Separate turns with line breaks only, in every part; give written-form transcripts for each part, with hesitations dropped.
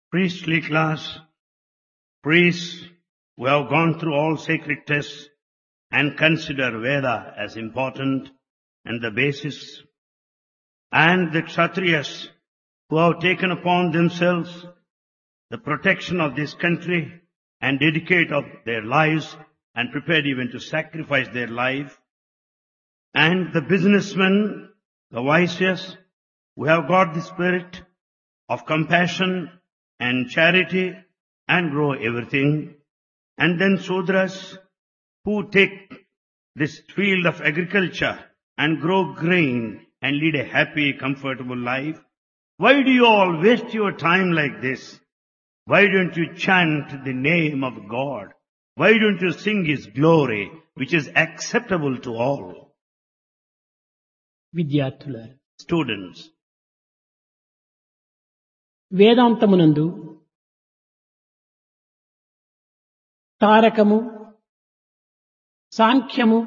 priestly class, priests who have gone through all sacred tests and consider Veda as important and the basis, and the Kshatriyas who have taken upon themselves the protection of this country and dedicate of their lives and prepared even to sacrifice their life, and the businessmen, the Vaishyas, who have got the spirit of compassion and charity and grow everything, and then Sudras who take this field of agriculture and grow grain and lead a happy, comfortable life. Why do you all waste your time like this? Why don't you chant the name of God? Why don't you sing His glory, which is acceptable to all?
విద్యార్థులారా,
Students,
వేదాంతమునందు తారకము, సాంఖ్యము,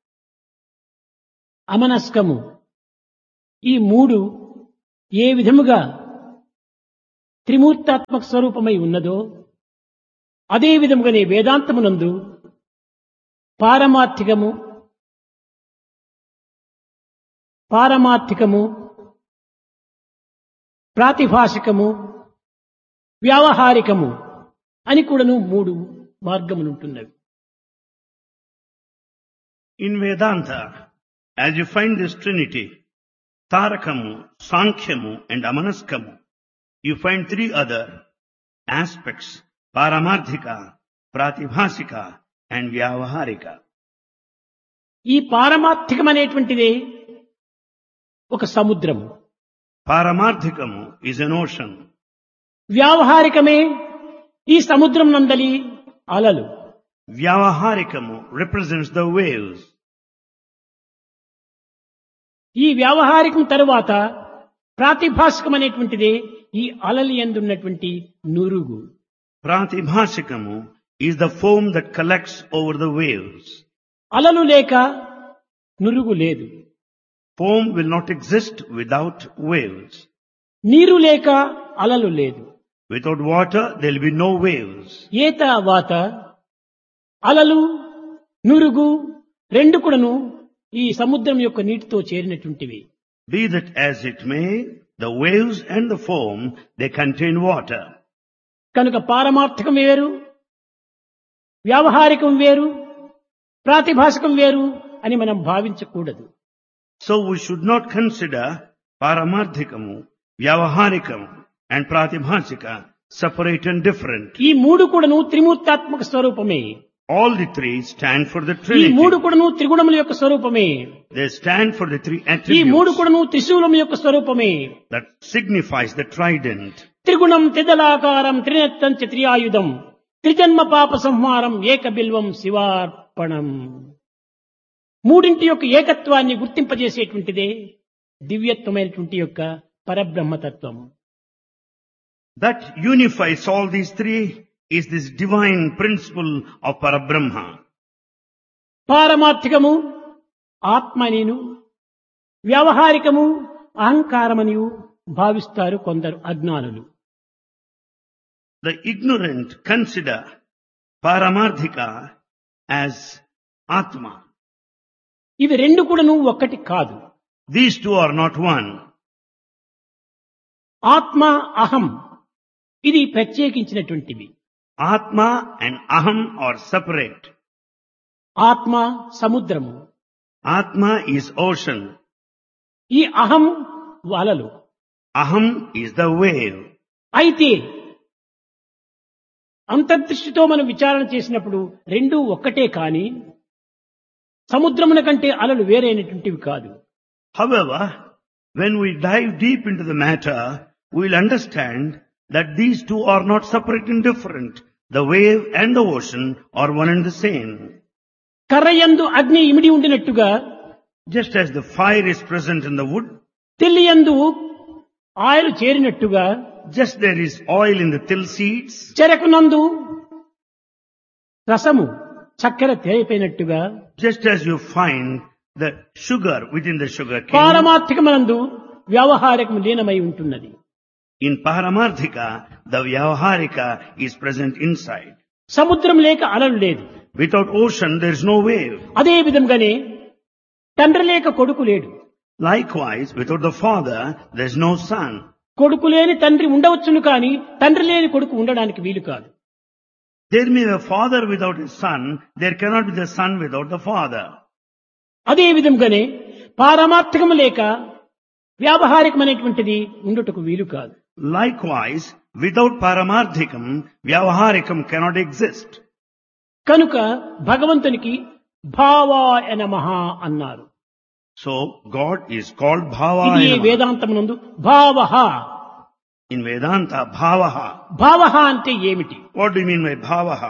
అమనస్కము ఈ మూడు ఏ విధముగా త్రిమూర్తాత్మక స్వరూపమై ఉన్నదో అదే విధముగానే వేదాంతమునందు పారమార్థికము, ప్రాతిభాషికము, వ్యావహారికము అని కూడాను మూడు మార్గములుంటున్నవి.
in Vedanta, as you find this trinity, Tarakamu, Sankhyamu and Amanaskamu, you find three other aspects, Paramarthika, Pratibhasika and Vyavaharika.
ఈ పారమార్థికం అనేటువంటిది ఒక సముద్రము,
Paramarthikamu is an ocean.
వ్యావహారికమే ఈ సముద్రం నందలి అలలు.
Vyavaharikamu represents the waves.
ఈ వ్యావహారికం తరువాత ప్రాతిభాషికం అనేటువంటిది ఈ అలలి యందున్నటువంటి నురుగు.
Pratibhasikamu is the foam that collects over the waves.
అలలు లేక నురుగు లేదు,
Foam will not exist without waves.
నీరు లేక అలలు లేదు.
Without water, there will be no waves.
ఏత వాత అలలు నురుగు రెండు కూడాను ఈ సముద్రం యొక్క నీటితో చేరినటువంటివి.
Be that as it may, the waves and the foam, they contain water.
కనుక పారమార్థికం వేరు, వ్యావహారికం వేరు, ప్రాతిభాషికం వేరు అని మనం భావించకూడదు.
So we should not consider Paramarthikamu, Vyavaharikamu and Pratibhasika separate and different.
ఈ మూడు కూడాను త్రిమూర్తాత్మక స్వరూపమే.
All the three stand for the
ఈ మూడు
Trinity.
కూడాను త్రిగుణముల యొక్క స్వరూపమే.
They stand for the three
ఈ మూడు
attributes
కూడాను త్రిశూలం యొక్క స్వరూపమే.
that signifies the trident.
త్రిగుణం త్రిదలాకారం త్రినేత్రం చ త్రియాయుధం త్రిజన్మ పాప సంహారం ఏక బిల్వం శివార్పణం. మూడింటి యొక్క ఏకత్వాన్ని గుర్తింపజేసేటువంటిదే దివ్యత్వమైనటువంటి యొక్క పరబ్రహ్మతత్వం.
That unifies all these three is this divine principle of Parabrahma.
పారమార్థికము ఆత్మనిను, వ్యావహారికము అహంకారమనియు భావిస్తారు కొందరు అజ్ఞానులు.
The ignorant consider Paramarthika as Atma.
ఇవి రెండు కూడాను ఒక్కటి కాదు.
These two are not one.
ఆత్మ అహం ఇది ప్రత్యేకించినటువంటివి.
Atma and Aham are separate.
ఆత్మ సముద్రము,
Atma is ocean.
ఈ అహం అలలు.
Aham is the wave.
అయితే అంతర్దృష్టితో మనం విచారణ చేసినప్పుడు రెండూ ఒక్కటే కాని సముద్రమున కంటే అలలు వేరైనటువంటివి కాదు.
However, when we dive deep into the matter, we will understand that these two are not separate and different. The wave and the ocean are one and the same.
కర్రయందు అగ్ని ఇమిడి ఉండినట్టుగా
Just as the fire is present in the wood,
తెల్లియందు oil చేరినట్టుగా
just there is oil in the till seeds,
చెరకునందు రసము చక్కెర తేలిపోయినట్టుగా
just as you find the sugar within the sugar cane,
పారమార్థికమనందు వ్యావహారికము లీనమై ఉంటున్నది.
In Paramarthika, the Vyavaharika is present inside.
సముద్రం లేక అలలు లేదు.
Without ocean, there is no wave.
అదే విధంగానే తండ్రి లేక కొడుకు లేడు.
Likewise, without the father, there is no son.
కొడుకు లేని తండ్రి ఉండవచ్చును కానీ తండ్రి లేని కొడుకు ఉండడానికి వీలు కాదు.
There may be a father without a son, there cannot be the son without the father.
అదే విధంగానే పారమార్థకం లేక వ్యావహారికమైనటువంటిది ఉండుటకు వీలు కాదు.
Likewise, without Paramarthikam, Vyavaharikam cannot exist.
కనుక భగవంతునికి భావాయ నమః అన్నారు.
So, God is called
ఇది
Bhavaya Namaha.
వేదాంతమునందు భావః.
In Vedanta, Bhavaha.
భావః అంటే ఏమిటి?
What do you mean by Bhavaha?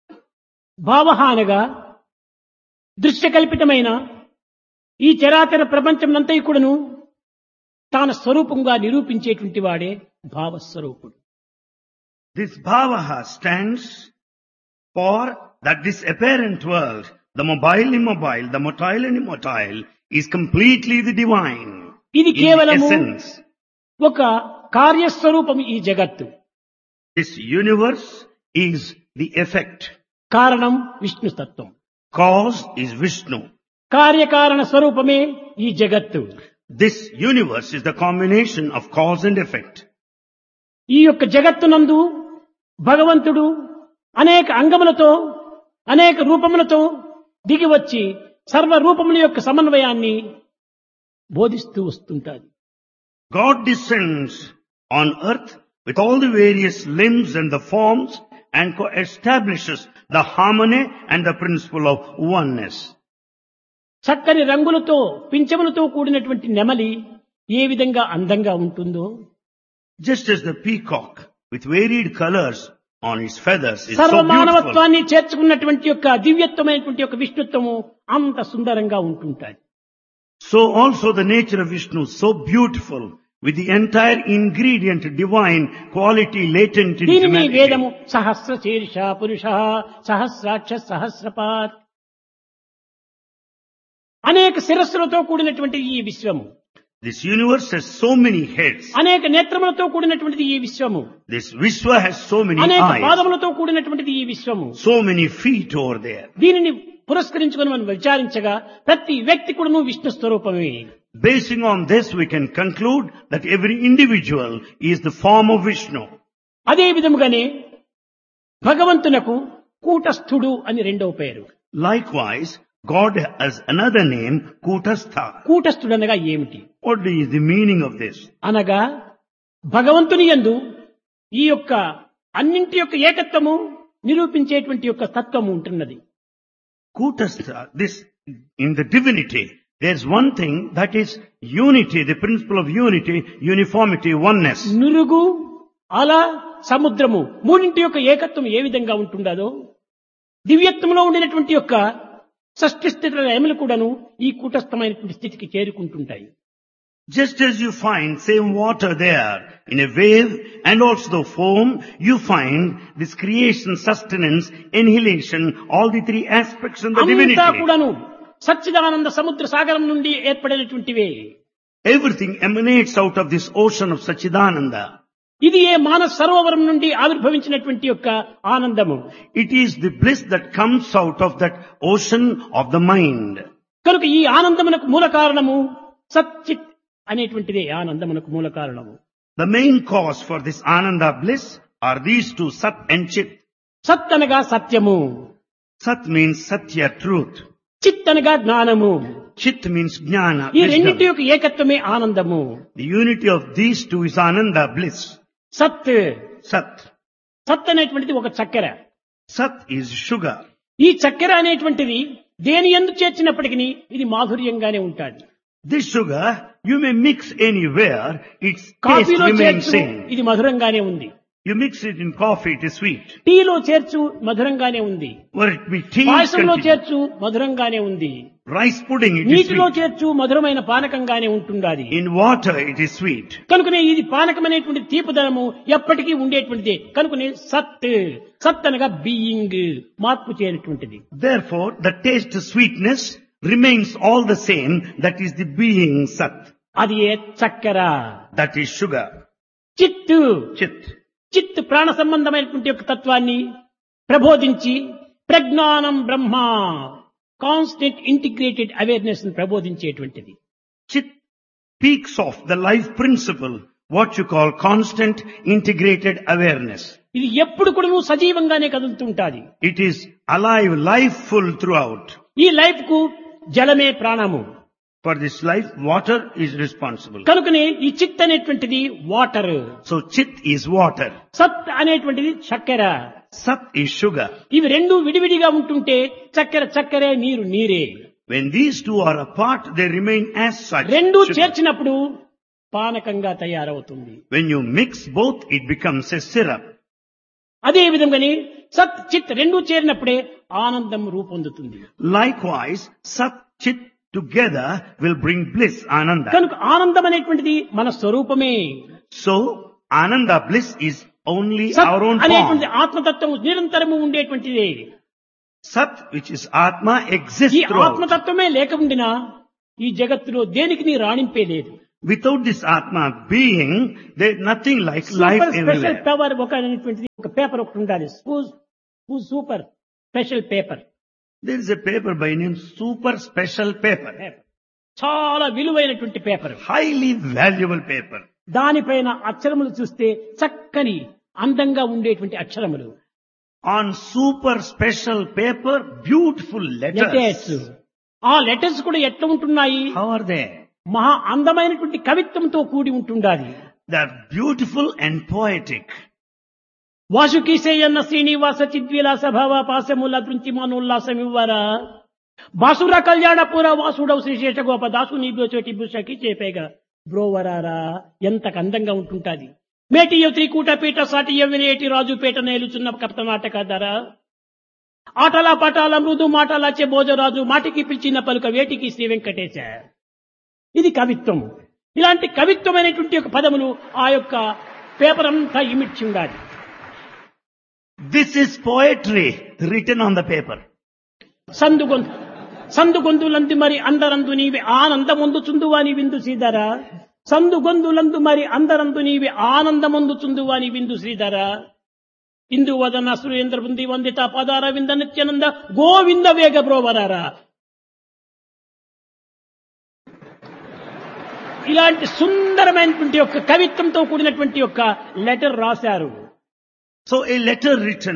భావః అనగా దృశ్యకల్పితమైన ఈ చరాచర ప్రపంచమునంతయు కూడాను తాన స్వరూపంగా నిరూపించేటువంటి వాడే భావస్వరూపుడు.
This Bhavaha stands for that this apparent world, the mobile immobile, the motile and immotile, is completely the divine.
ఇది
In the
కేవలము
essence,
ఒక కార్యస్వరూపం ఈ జగత్తు.
this universe is the effect.
కారణం విష్ణు తత్వం.
Cause is Vishnu.
కార్యకారణ స్వరూపమే ఈ జగత్తు.
This universe is the combination of cause and effect.
ఈ యొక్క జగత్తునందు భగవంతుడు అనేక అంగములతో అనేక రూపములతో దిగి వచ్చి సర్వ రూపముల యొక్క సమన్వయాన్ని బోధిస్తూ వస్తుంటాడు.
God descends on earth with all the various limbs and the forms and establishes the harmony and the principle of oneness.
చక్కని రంగులతో పింఛములతో కూడినటువంటి నెమలి ఏ విధంగా అందంగా ఉంటుందో
Just as the peacock with varied colors on its feathers is
సర్వ
so beautiful,
మానవత్వాన్ని చేర్చుకున్నటువంటి యొక్క దివ్యత్వమైనటువంటి యొక్క విష్ణుత్వము అంత సుందరంగా ఉంటుంటాయి.
so also the nature of Vishnu is so beautiful with the entire ingredient divine quality latent in
దీనిని
humanity.
వేదము సహస్ర శీర్ష పురుష సహస్రాక్ష సహస్రపాత్ అనేక శిరస్సులతో కూడినటువంటి ఈ విశ్వము,
This universe has so many heads.
అనేక నేత్రములతో కూడినటువంటిది ఈ విశ్వము,
This Vishwa has so many
అనేక
eyes,
పాదములతో కూడినటువంటిది ఈ విశ్వము.
so many feet over there.
దీనిని పురస్కరించుకొని మనం విచారించగా ప్రతి వ్యక్తి కూడాను విష్ణు స్వరూపమే.
Basing on this, we can conclude that every individual is the form of Vishnu.
అదే విధముగానే భగవంతునకు కూటస్థుడు అని రెండవ పేరు.
Likewise, God has another name, Kutastha.
కూటస్థుడు అనగా ఏమిటి?
What is the meaning of this?
అనగా భగవంతుని యందు ఈ యొక్క అన్నింటి యొక్క ఏకత్వము నిరూపించేటువంటి యొక్క తత్వము ఉంటున్నది.
Kutastha, this, in the divinity, there's one thing that is unity, the principle of unity, uniformity, oneness.
నురుగు అల సముద్రము మూడింటి యొక్క ఏకత్వం ఏ విధంగా ఉంటుండదో దివ్యత్వంలో ఉండినటువంటి యొక్క షష్ఠి స్థితుల ఏమలు కూడాను ఈ కూటస్థమైనటువంటి స్థితికి చేరుకుంటుంటాయి.
Just as you find same water there in a wave and also the foam, you find this creation, sustenance, annihilation, all the three aspects in the
అంతా
divinity.
కూడాను సచ్చిదానంద సముద్ర సాగరం నుండి ఏర్పడినటువంటివే.
Everything emanates out of this ocean of Sachidananda.
ఇది ఏ మానస సరోవరం నుండి ఆవిర్భవించినటువంటి యొక్క ఆనందము.
It is the bliss that comes out of that ocean of the mind.
కనుక ఈ ఆనందమునకు మూల కారణము సచ్చిత్ అనేటువంటిదే ఆనందమునకు మూల కారణము.
The main cause for this Ananda bliss are these two, Sat and Chit.
సత్ అనగా సత్యము,
Sat means Satya, truth.
చిత్ అనగా జ్ఞానము.
Chit means Jnana,
ఈ రెండింటి
wisdom.
యొక్క ఏకత్వమే ఆనందము.
The unity of these two is Ananda, bliss.
సత్
Sat.
సత్ అనేటువంటిది ఒక చక్కెర.
Sat is sugar.
ఈ చక్కెర అనేటువంటిది దేని యందు చేర్చినప్పటికీ ఇది మాధుర్యంగానే ఉంటాది.
This sugar, you may mix anywhere, its taste
కాఫీలో
remains
చేర్చు
same.
ఇది మధురంగానే ఉంది.
You mix it in coffee, it is sweet.
టీలో చేర్చు మధురంగానే ఉంది.
Or it be tea,
పాయసంలో
continue.
చేర్చు మధురంగానే ఉంది.
Rice pudding, it is
నీటిలో
sweet.
చేర్చు మధురమైన పానకంగానే ఉంటుండాది.
In water, it is sweet.
కనుకనే ఇది పానకమైనటువంటి తీపుదనము ఎప్పటికీ ఉండేటువంటిదే. కనుకనే సత్ సత్ అనగా బీయింగ్ మార్పు చేయనటువంటిది.
Therefore, the taste sweetness remains all the same. That is the being Sat.
అది ఏ చక్కెర.
That is sugar.
చిత్
Chit.
చిత్ ప్రాణ సంబంధమైనటువంటి యొక్క తత్వాన్ని ప్రబోధించి ప్రజ్ఞానం బ్రహ్మ కాన్స్టెంట్ ఇంటిగ్రేటెడ్ అవేర్నెస్ ని ప్రబోధించేటువంటిది.
Chit speaks of the life principle, what you call constant integrated awareness.
ఇది ఎప్పుడు కూడా నువ్వు సజీవంగానే కదులుతుంటాది.
It is alive, lifeful throughout.
ఈ లైఫ్ కు జలమే ప్రాణము.
For this life, water is responsible.
కనుకనే ఈ చిత్ అనేటువంటిది water,
So Chit is water.
సత్ అనేటువంటిది చక్కెర.
Sat is sugar.
ఇవి రెండు విడివిడిగా ఉంటుంటే చక్కెర చక్కెరే, నీరు నీరే.
When these two are apart, they remain as such.
రెండు
sugar.
చేర్చినప్పుడు పానకంగా తయారవుతుంది.
When you mix both, it becomes a syrup.
అదే విధంగానే సత్ చిత్ రెండు చేరినప్పుడే ఆనందం రూపొందుతుంది.
Likewise, Sat, Chit together will bring bliss, Ananda.
కనుక ఆనందం అనేటువంటిది మన స్వరూపమే.
So, Ananda, bliss is only
సత్
our own
అనేటువంటి
form.
ఆత్మతత్వం నిరంతరము ఉండేటువంటిదే.
Sat, which is Atma, exists
ఈ
throughout.
ఆత్మతత్వమే లేక ఉండినా ఈ జగత్తులో దేనికి నీ రాణింపే లేదు.
Without this Atma being, there is nothing like life
super special
everywhere.
Power ఒక అనేటువంటిది ఒక పేపర్ ఒకటి ఉండాలి. Super special paper.
There is a paper by name Super Special Paper.
చాలా విలువైనటువంటి పేపర్.
Highly valuable paper.
దానిపైన అక్షరములు చూస్తే చక్కని అందంగా ఉండేటువంటి అక్షరములు.
On super special paper, beautiful
letters.
letters.
ఆ లెటర్స్ కూడా ఎట్లా ఉంటున్నాయి?
How are they?
మహా అందమైనటువంటి కవిత్వంతో కూడి ఉంటుండాలి.
They are beautiful and poetic.
వాసుకీసేయన్న Srinivasa చిద్విలాస భావ పాశముల దృంచి మనోల్లాసమివ్వరా బాసుర కళ్యాణపుర వాసుడవు శ్రీశేష గోప దాసు నీబో చోటి భూషకి చేపేగా బ్రోవరారా ఎంత అందంగా ఉంటుంటాది. మేటియ త్రికూట పీట సాటియ వినేటి రాజుపేట నేలుచున్న కప్త నాటక ధర ఆటల పాటాల మృదు మాటలాచే భోజరాజు మాటికి పిలిచిన పలుక వేటికి శ్రీ వెంకటేశ. ఇది కవిత్వం. ఇలాంటి కవిత్వమైనటువంటి ఒక పదములు ఆ యొక్క పేపర్ అంతా ఇమిడ్చి ఉండాలి.
This is poetry written on the paper.
సందుగొందులందు మరి అందరందు నీవి ఆనందమందు చుందువాని విందు శ్రీధర సందుగొందులందు మరి అందరందు నీవి ఆనందమందు చుందువాని విందు శ్రీధర ఇందు వదన సురేంద్ర బృంది వందిత పదార వింద నిత్యానంద గోవింద వేగ బ్రోవరారా. ఇలాంటి సుందరమైనటువంటి యొక్క కవిత్వంతో కూడినటువంటి యొక్క లెటర్ రాశారు.
So a letter written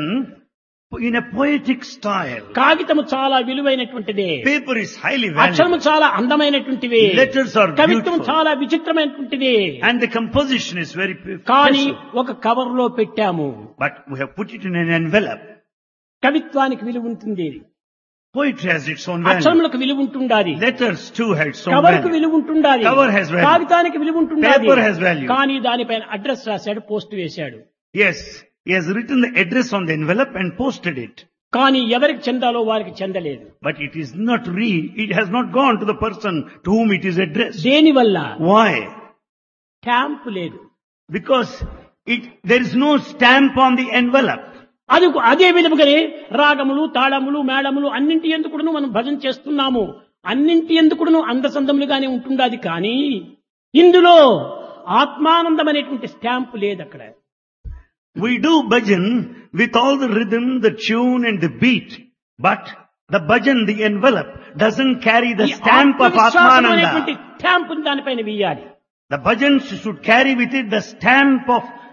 in a poetic style.
కాగితము చాలా విలువైనటువంటిదే.
Paper is highly
అక్షరము
valuable.
చాలా అందమైనటువంటివి.
Letters are
కవిత్వం
beautiful.
చాలా విచిత్రమైనటువంటిది.
And the composition is very
కానీ
special.
ఒక కవర్ లో పెట్టాము.
But we have put it in an envelope.
కవిత్వానికి విలువ ఉంటుంది.
Poetry has its own value.
అక్షరములకు విలువ ఉంటుండాలి.
Letters too have its own
cover కు
value.
విలువ ఉంటుండాలి.
Cover has value.
కాగితానికి విలువ ఉంటుండాలి.
Paper has value.
కానీ దానిపైన అడ్రస్ రాశాడు, పోస్ట్ వేశాడు.
Yes, he has written the address on the envelope and posted it.
కానీ ఎవరికి చెందాలో వారికి చెందలేదు.
But it is not it has not gone to the person to whom it is addressed.
దేనివల్ల?
Why?
Stamp లేదు.
Because there is no stamp on the envelope.
అదే విధముగానే రాగములు తాళములు మేళములు అన్నింటి ఎందుకును మనం భజన చేస్తున్నాము. అన్నింటి ఎందుకును అందసందములుగానే ఉంటుండాది. కానీ ఇందులో ఆత్మానందం అనేటువంటి స్టాంప్ లేదు అక్కడ.
We do bhajan with all the rhythm, the tune and the beat. But the bhajan, the envelope, doesn't carry the stamp of Atmananda.
Stamp దానిపైన వేయాలి.
The bhajan should carry with it the stamp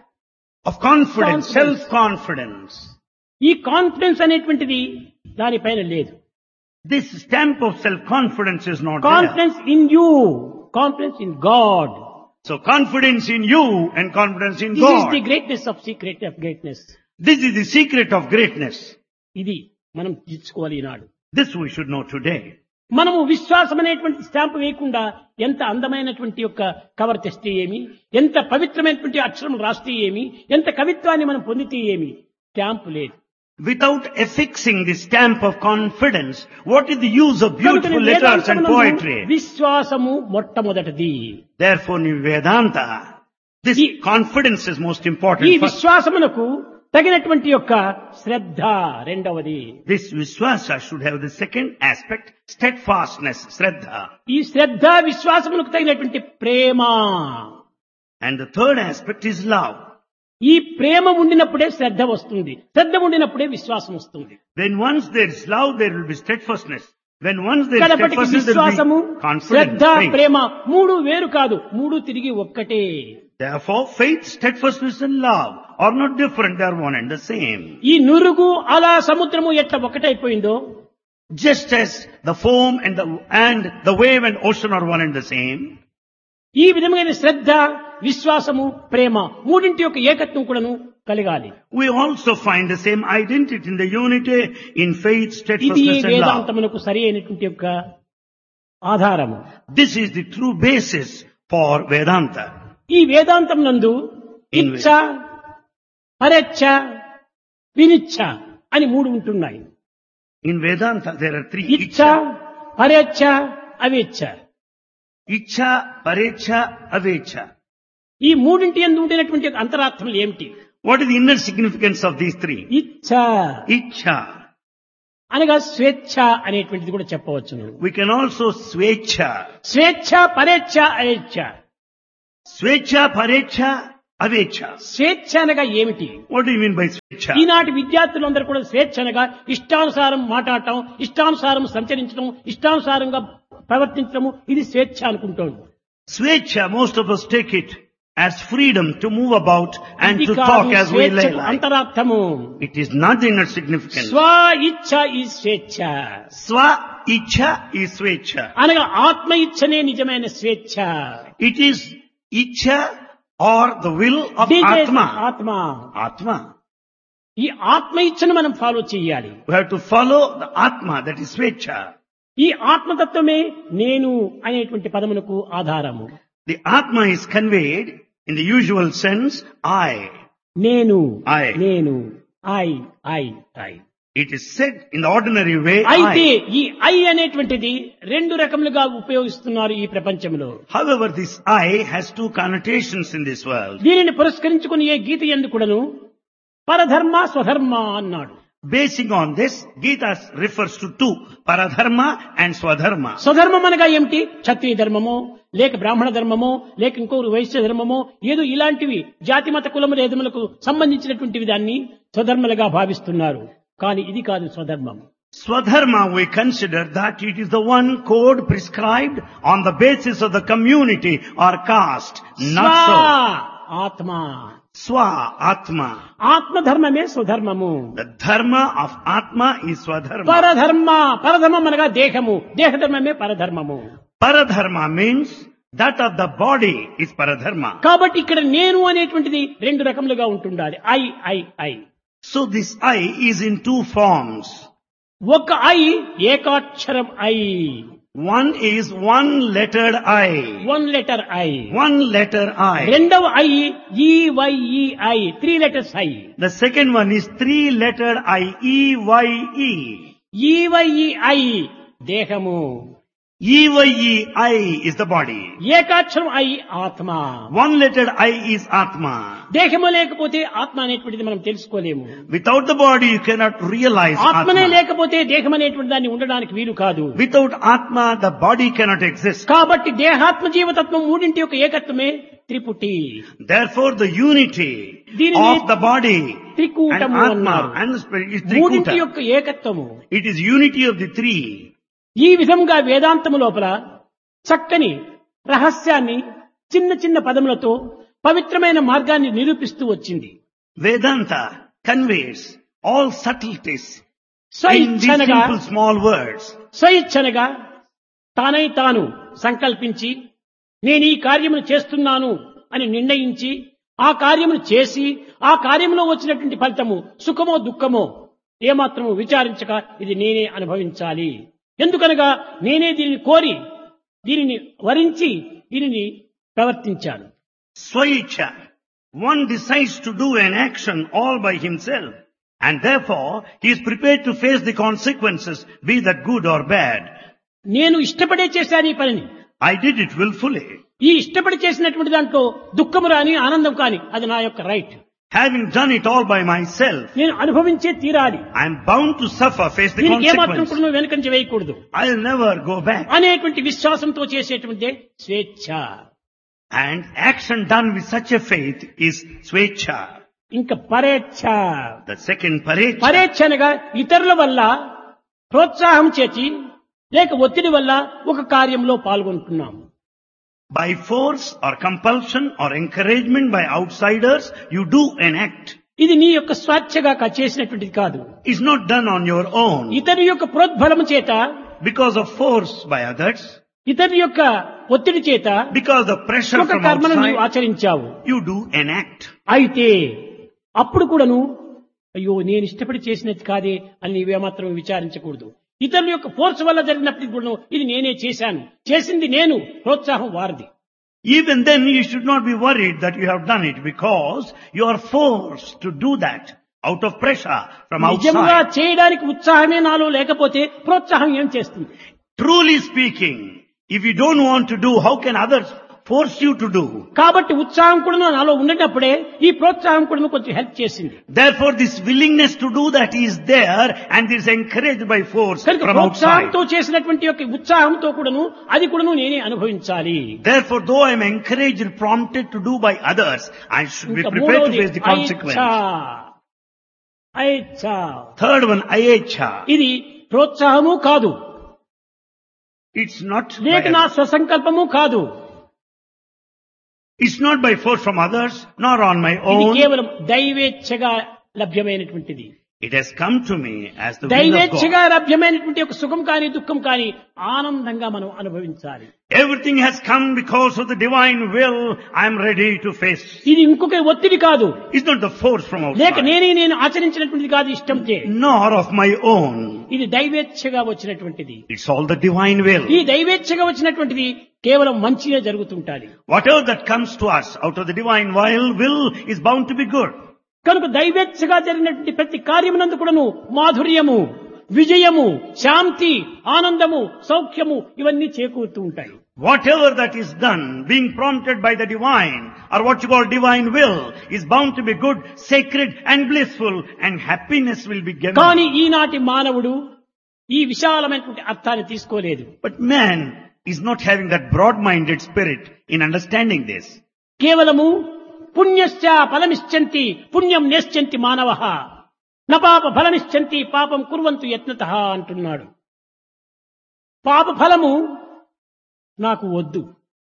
of confidence, self-confidence.
ఈ confidence అనేటువంటిది దానిపైన లేదు.
This stamp of self-confidence is not there.
Confidence in you, confidence in God.
So confidence in you and confidence in
this is
God.
The greatness of secret of greatness.
This is the secret of greatness.
ఇది మనం తీర్చుకోవాలి ఈనాడు.
This we should know today.
మనము విశ్వాసం అనేటువంటి stamp వేయకుండా ఎంత అందమైనటువంటి యొక్క కవర్ తెస్తే ఏమి, ఎంత పవిత్రమైనటువంటి అక్షరం రాస్తే ఏమి, ఎంత కవిత్వాన్ని మనం పొందితే ఏమి, స్టాంప్ లేదు.
Without affixing the stamp of confidence, what is the use of beautiful letters and poetry?
విశ్వాసము మొట్టమొదటిది.
Therefore, in Vedanta, this confidence is most
ఈ
important. First,
విశ్వాసమునకు తగినటువంటి యొక్క శ్రద్ధ రెండవది.
this Vishwasa should have the second aspect, steadfastness, Shraddha.
ఈ శ్రద్ధ విశ్వాసమునకు తగినటువంటి ప్రేమ.
And the third aspect is love.
ఈ ప్రేమ ఉండినప్పుడే శ్రద్ధ వస్తుంది, శ్రద్ధ ఉండినప్పుడే విశ్వాసం వస్తుంది.
When once there is love, there will be steadfastness. When once there is
కాబట్టి
steadfastness, there
విశ్వాసము,
will be confidence.
Shraddha,
Faith.
ప్రేమ మూడు వేరు కాదు, మూడు తిరిగి ఒక్కటే.
Therefore, faith, steadfastness and love are not different, they are one and the same.
ఈ నురుగు అలా సముద్రము ఎట్లా ఒకటైపోయిందో,
Just as the foam and the wave and ocean are one and the same,
ఈ విధమైన శ్రద్ధ, విశ్వాసము, ప్రేమ మూడింటి యొక్క ఏకత్వం కూడాను కలగాలి.
we also find the same identity in the unity in faith,
ఇది
steadfastness and love.
వేదాంతమునకు సరి అయినటువంటి యొక్క ఆధారము.
This is the true basis for Vedanta.
ఈ వేదాంతం నందు ఇచ్ఛ, పరేచ్ఛ, వినిచ్ఛ అని మూడు ఉంటున్నాయి.
In Vedanta, there are three.
ఇచ్ఛ, పరేచ్ఛ, అవేచ్ఛ.
Ichha, Parecha, Avecha.
ఈ మూడింటి యందు ఉండినటువంటి యొక్క అంతరార్థములు ఏమిటి?
What is the inner significance of these three?
ఇచ్ఛ
Ichha.
అనగా స్వేచ్ఛ అనేటువంటిది కూడా చెప్పవచ్చును.
We can also Svecha.
స్వేచ్ఛ, పరేచ్ఛ, అవేచ్ఛ.
Svecha, Parecha, Avecha.
స్వేచ్ఛ అనగా ఏమిటి?
What do you mean by Svecha?
ఈనాటి విద్యార్థులందరూ కూడా స్వేచ్ఛ అనగా ఇష్టానుసారం మాట్లాడటం, ఇష్టానుసారం సంచరించడం, ఇష్టానుసారంగా ప్రవర్తించడము, ఇది స్వేచ్ఛ అనుకుంటాం.
Svecha, most of us take it as freedom to move about and
ఇది
to
కాదు
talk as we
స్వేచ్ఛకు
like.
అంతరార్థము.
It is not the inner significance.
స్వ ఇచ్ఛ ఈ స్వేచ్ఛ
Swa Ichha is Svecha.
అనగా ఆత్మ ఇచ్ఛనే నిజమైన స్వేచ్ఛ.
It is Ichha or the will of
Details
Atma.
ఆత్మ.
Atma.
ఈ ఆత్మ ఇచ్ఛను మనం ఫాలో చేయాలి.
We have to follow the Atma, that is Svecha.
ఈ ఆత్మతత్వమే నేను అనేటువంటి పదమునకు ఆధారము.
The Atma is conveyed in the usual sense, I.
నేను,
I.
నేను, I, I, I.
It is said in the ordinary way,
అయితే
I.
ఈ I అనేటువంటిది రెండు రకములుగా ఉపయోగిస్తున్నారు ఈ ప్రపంచంలో.
However, this I has two connotations in this world.
దీనిని పురస్కరించుకుని ఏ గీత యందు కూడాను పరధర్మ, స్వధర్మ అన్నాడు.
Basing on this, Gita refers to two, Paradharma and Swadharma.
స్వధర్మం అనగా ఏమిటి? క్షత్రియ ధర్మమో, లేక బ్రాహ్మణ ధర్మమో, లేక ఇంకొక వైశ్య ధర్మమో, ఏదో ఇలాంటివి జాతి మత కులముల ఏదములకు సంబంధించినటువంటివి దాన్ని స్వధర్మలుగా భావిస్తున్నారు. కానీ ఇది కాదు స్వధర్మం.
Swadharma, we consider that it is the one code prescribed on the basis of the community or caste. Not so.
ఆత్మ,
Swa, Atma.
ఆత్మధర్మమే స్వధర్మము.
The dharma of Atma is Swadharma.
పరధర్మ, పరధర్మం అనగా దేహము, దేహధర్మమే పరధర్మము.
Paradharma means that of the body is Paradharma.
కాబట్టి ఇక్కడ నేను అనేటువంటిది రెండు రకములుగా ఉంటుండాలి. I, I, I.
So this I is in two forms.
ఒక I ఏకాక్షరం I,
One is one-lettered I.
One letter I.
One letter I.
రెండవ I ఈవైఈఐ, three letters I.
The second one is three-lettered I. E-Y-E.
ఈవైఈఐ దేహము,
E-Y-E-I is the body.
ఏకాక్షరం I ఆత్మ.
One-lettered I is Atma.
దేహము లేకపోతే ఆత్మ అనేటువంటిది మనం తెలుసుకోలేము.
Without the body, you cannot realize
ఆత్మనే
Atma.
లేకపోతే దేహం అనేటువంటి దాన్ని ఉండడానికి వీలు కాదు.
Without Atma, the body cannot exist.
కాబట్టి దేహాత్మ జీవతత్వం మూడింటి యొక్క ఏకత్వమే త్రిపుటి.
Therefore, the unity
దీనిని
of the body and
త్రికూటము
Atma
అన్నారు.
and the spirit is
మూడింటి
Trikuta.
యొక్క ఏకత్వము.
It is unity of the three.
ఈ విధంగా వేదాంతము లోపల చక్కని రహస్యాన్ని చిన్న చిన్న పదములతో పవిత్రమైన మార్గాన్ని నిరూపిస్తూ వచ్చింది.
Vedanta conveys all subtleties in these
స్వయిచ్ఛనగా,
simple small words.
స్వయిచ్ఛనగా తానై తాను సంకల్పించి నేను ఈ కార్యమును చేస్తున్నాను అని నిర్ణయించి ఆ కార్యమును చేసి ఆ కార్యంలో వచ్చినటువంటి ఫలితము సుఖమో దుఃఖమో ఏమాత్రము విచారించక ఇది నేనే అనుభవించాలి. ఎందుకనగా నేనే దీనిని కోరి, దీనిని వరించి, దీనిని ప్రవర్తించాను.
Swaicha. One decides to do an action all by himself, and therefore he is prepared to face the consequences, be that good or bad.
నేను ఇష్టపడే చేశాను ఈ పనిని.
I did it willfully.
ఈ ఇష్టపడి చేసినటువంటి దాంట్లో దుఃఖము రాని, ఆనందం కాని, అది నా యొక్క right.
Having done it all by myself,
నేను అనుభవించే తీరాలి.
I am bound to suffer, face the
దీనికి ఏమాత్రం
consequences.
కూడా నువ్వు వెనకంజ వేయకూడదు
I'll never go back.
అనేటువంటి విశ్వాసంతో చేసేటువంటి స్వేచ్ఛ.
And action done with such a faith is swecha.
ఇంకా పరేచ్ఛ.
The second parecha.
పరేచ్ఛ అనగా ఇతరుల వల్ల ప్రోత్సాహం చేసి లేక ఒత్తిడి వల్ల ఒక కార్యంలో పాల్గొంటున్నాం.
By force or compulsion or encouragement by outsiders, you do an act.
ఇది నీ యొక్క స్వేచ్ఛగా చేసినటువంటిది కాదు.
It's not done on your own.
ఇతని యొక్క ప్రోద్బలము చేత,
Because of force by others,
ఇతని యొక్క ఒత్తిడి చేత
because of pressure
ఒక
from
కర్మను నీవు
outside,
ఆచరించావు.
you do an act.
అయితే అప్పుడు కూడాను అయ్యో నేను ఇష్టపడి చేసినది కాదే అని నీవేమాత్రం విచారించకూడదు. ఇతరుల యొక్క ఫోర్స్ వల్ల జరిగినప్పటికీ కూడా ఇది నేనే చేశాను, చేసింది నేను, ప్రోత్సాహం వారిది.
Even then you should not be worried that you have done it, because you are forced to do that out of pressure from
నిజంగా
outside.
చేయడానికి ఉత్సాహమే నాలో లేకపోతే ప్రోత్సాహం ఏం చేస్తుంది?
Truly speaking, if you don't want to do, how can others force you to do?
కాబట్టి ఉత్సాహం కూడా నాలో ఉండేటప్పుడే ఈ ప్రోత్సాహం కూడా కొంచెం హెల్ప్ చేసింది.
Therefore this willingness to do that is there, and is encouraged by force
కనుక
from outside.
ప్రోత్సాహంతో చేసినటువంటి యొక్క ఉత్సాహంతో కూడాను అది కూడాను నేనే అనుభవించాలి.
Therefore, though I am encouraged, prompted to do by others, I should be
ఇంకా
prepared to
మూడవది
face the consequence.
ఐచ్ఛ.
Third one, ayecha.
ఇది ప్రోత్సాహము కాదు,
It's not
లేక నా
by,
స్వసంకల్పము కాదు.
it's not by force from others, nor on my
ఇది
own.
కేవలం దైవేచ్ఛగా లభ్యమైనటువంటిది.
It has come to me as the will of
దైవేచ్ఛగా
God.
లభ్యమైనటువంటి ఒక సుఖం కానీ దుఃఖం కానీ ఆనందంగా మనం అనుభవించాలి.
Everything has come because of the divine will. I am ready to face.
ఇది ఇంకొక ఒత్తిడి కాదు,
It's not the force from
లేక
outside,
నేను ఆచరించినటువంటిది కాదు ఇష్టంచే.
nor of my own.
ఇది దైవేచ్ఛగా వచ్చినటువంటిది.
It's all the divine will.
ఈ దైవేచ్ఛగా వచ్చినటువంటిది కేవలం మంచిగా జరుగుతుంటాది.
Whatever that comes to us out of the divine will is bound to be good.
కనుక దైవేచ్ఛగా జరిగినటువంటి ప్రతి కార్యమునందు కూడాను మాధుర్యము, విజయము, శాంతి, ఆనందము, సౌఖ్యము ఇవన్నీ చేకూరుతూ ఉంటాయి.
Whatever that is done, being prompted by the divine, or what you call divine will, is bound to be good, sacred and blissful, and happiness will be given.
కానీ ఈనాటి మానవుడు ఈ విశాలమైనటువంటి అర్థాన్ని తీసుకోలేదు.
But man is not having that broad-minded spirit in understanding this.
కేవలము పుణ్యశ్చ ఫలమిశ్చంతి పుణ్యం నేశ్చంతి మానవః న పాప ఫలమిశ్చంతి పాపం కుర్వంతు యత్నతః అంటున్నాడు. పాప ఫలము నాకు వద్దు.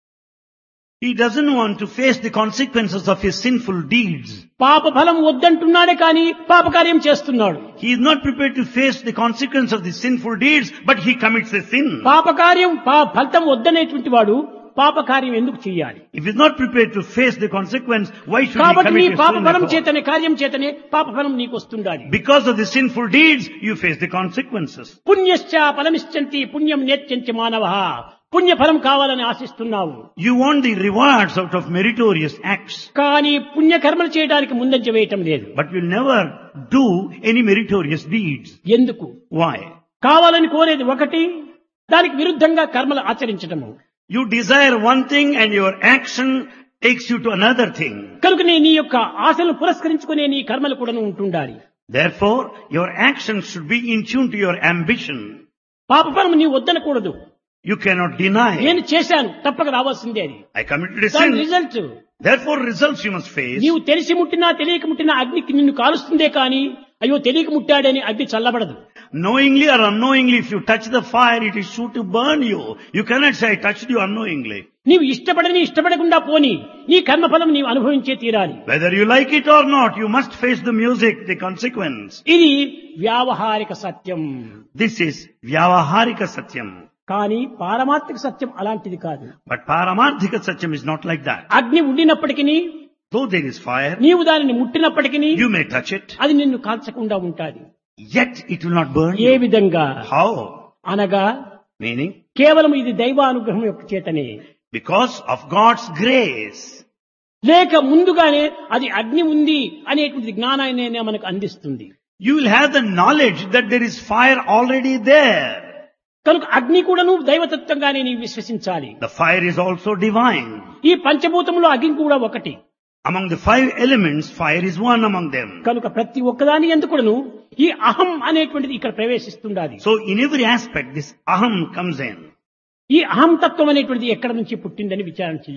He doesn't want to face the consequences of his sinful deeds.
పాప ఫలం వద్దంటున్నాడే కానీ పాపకార్యం చేస్తున్నాడు.
He is not prepared to face the consequence of the sinful deeds, but he commits a sin.
పాపకార్యం ఫలితం వద్దనేటువంటి వాడు పాపకార్యం ఎందుకు చేయాలి?
If he is not prepared to face the consequence, why should he
కాబట్టి నీ
commit a
పాప
sin
ఫలం
at all?
చేతనే కార్యం చేతనే పాప ఫలం నీకు వస్తుండాలి.
Because of the sinful deeds, you face the consequences.
పుణ్యశ్చ ఫలమిశ్చంతి పుణ్యం నేత్యంతి మానవః. పుణ్యఫలం కావాలని ఆశిస్తున్నావు,
You want the rewards out of meritorious acts,
కానీ పుణ్యకర్మలు చేయడానికి ముందంజ వేయటం లేదు.
but you'll never do any meritorious deeds.
ఎందుకు?
Why?
కావాలని కోరేది ఒకటి, దానికి విరుద్ధంగా కర్మలు ఆచరించటము.
You desire one thing and your action takes you to another thing.
కనుక నీ యొక్క ఆశలను పురస్కరించుకునే నీ కర్మలు కూడా ఉంటుండాలి.
Therefore, your actions should be in tune to your ambition.
పాపఫలం నీవు వద్దనకూడదు.
You cannot deny.
నేను చేశాను, తప్పక రావాల్సిందే అది.
I committed a
దాని
sin.
Result
Therefore, results you must face.
నీవు తెలిసి ముట్టినా తెలియక ముట్టినా అగ్నికి నిన్ను కాలుస్తుందే కానీ అయ్యో తెలియక ముట్టాడని అగ్ని చల్లబడదు.
Knowingly or unknowingly, if you touch the fire, it is sure to burn you. You cannot say, I touched you unknowingly.
నీవు ఇష్టపడకుండా పోని నీ కర్మఫలం నీవు అనుభవించే తీరాలి.
Whether you like it or not, you must face the music, the consequence.
ఇది వ్యావహారిక సత్యం.
This is Vyavaharika Satyam.
కానీ పారమార్థిక సత్యం అలాంటిది కాదు.
But Paramarthika Satyam is not like that.
అగ్ని ఉండినప్పటికీ
Though there is fire,
నీవు దానిని ముట్టినప్పటికీ
you may touch it,
అది నిన్ను కాల్చకుండా ఉంటాది.
yet it will not burn
A
you.
విధంగా
How?
అనగా
Meaning,
కేవలం ఇది దైవానుగ్రహం యొక్క చేతనే,
because of God's grace.
లేక ముందుగానే అది అగ్ని ఉంది అనేటువంటి జ్ఞానాన్ని మనకు అందిస్తుంది.
You will have the knowledge that there is fire already there.
కనుక అగ్ని కూడాను దైవతత్వంగానే నీవు విశ్వసించాలి.
The fire is also divine.
ఈ పంచభూతంలో అగ్ని కూడా ఒకటి.
Among the 5 elements, fire is one among them.
కనుక ప్రతి ఒక్కదాని యందు కూడాను ఈ అహం అనేటువంటిది ఇక్కడ ప్రవేశిస్తుండాలి.
So in every aspect, this aham comes in.
ఈ అహం తత్వం అనేటువంటిది ఎక్కడ నుంచి పుట్టిందని విచారణ చేయాలి.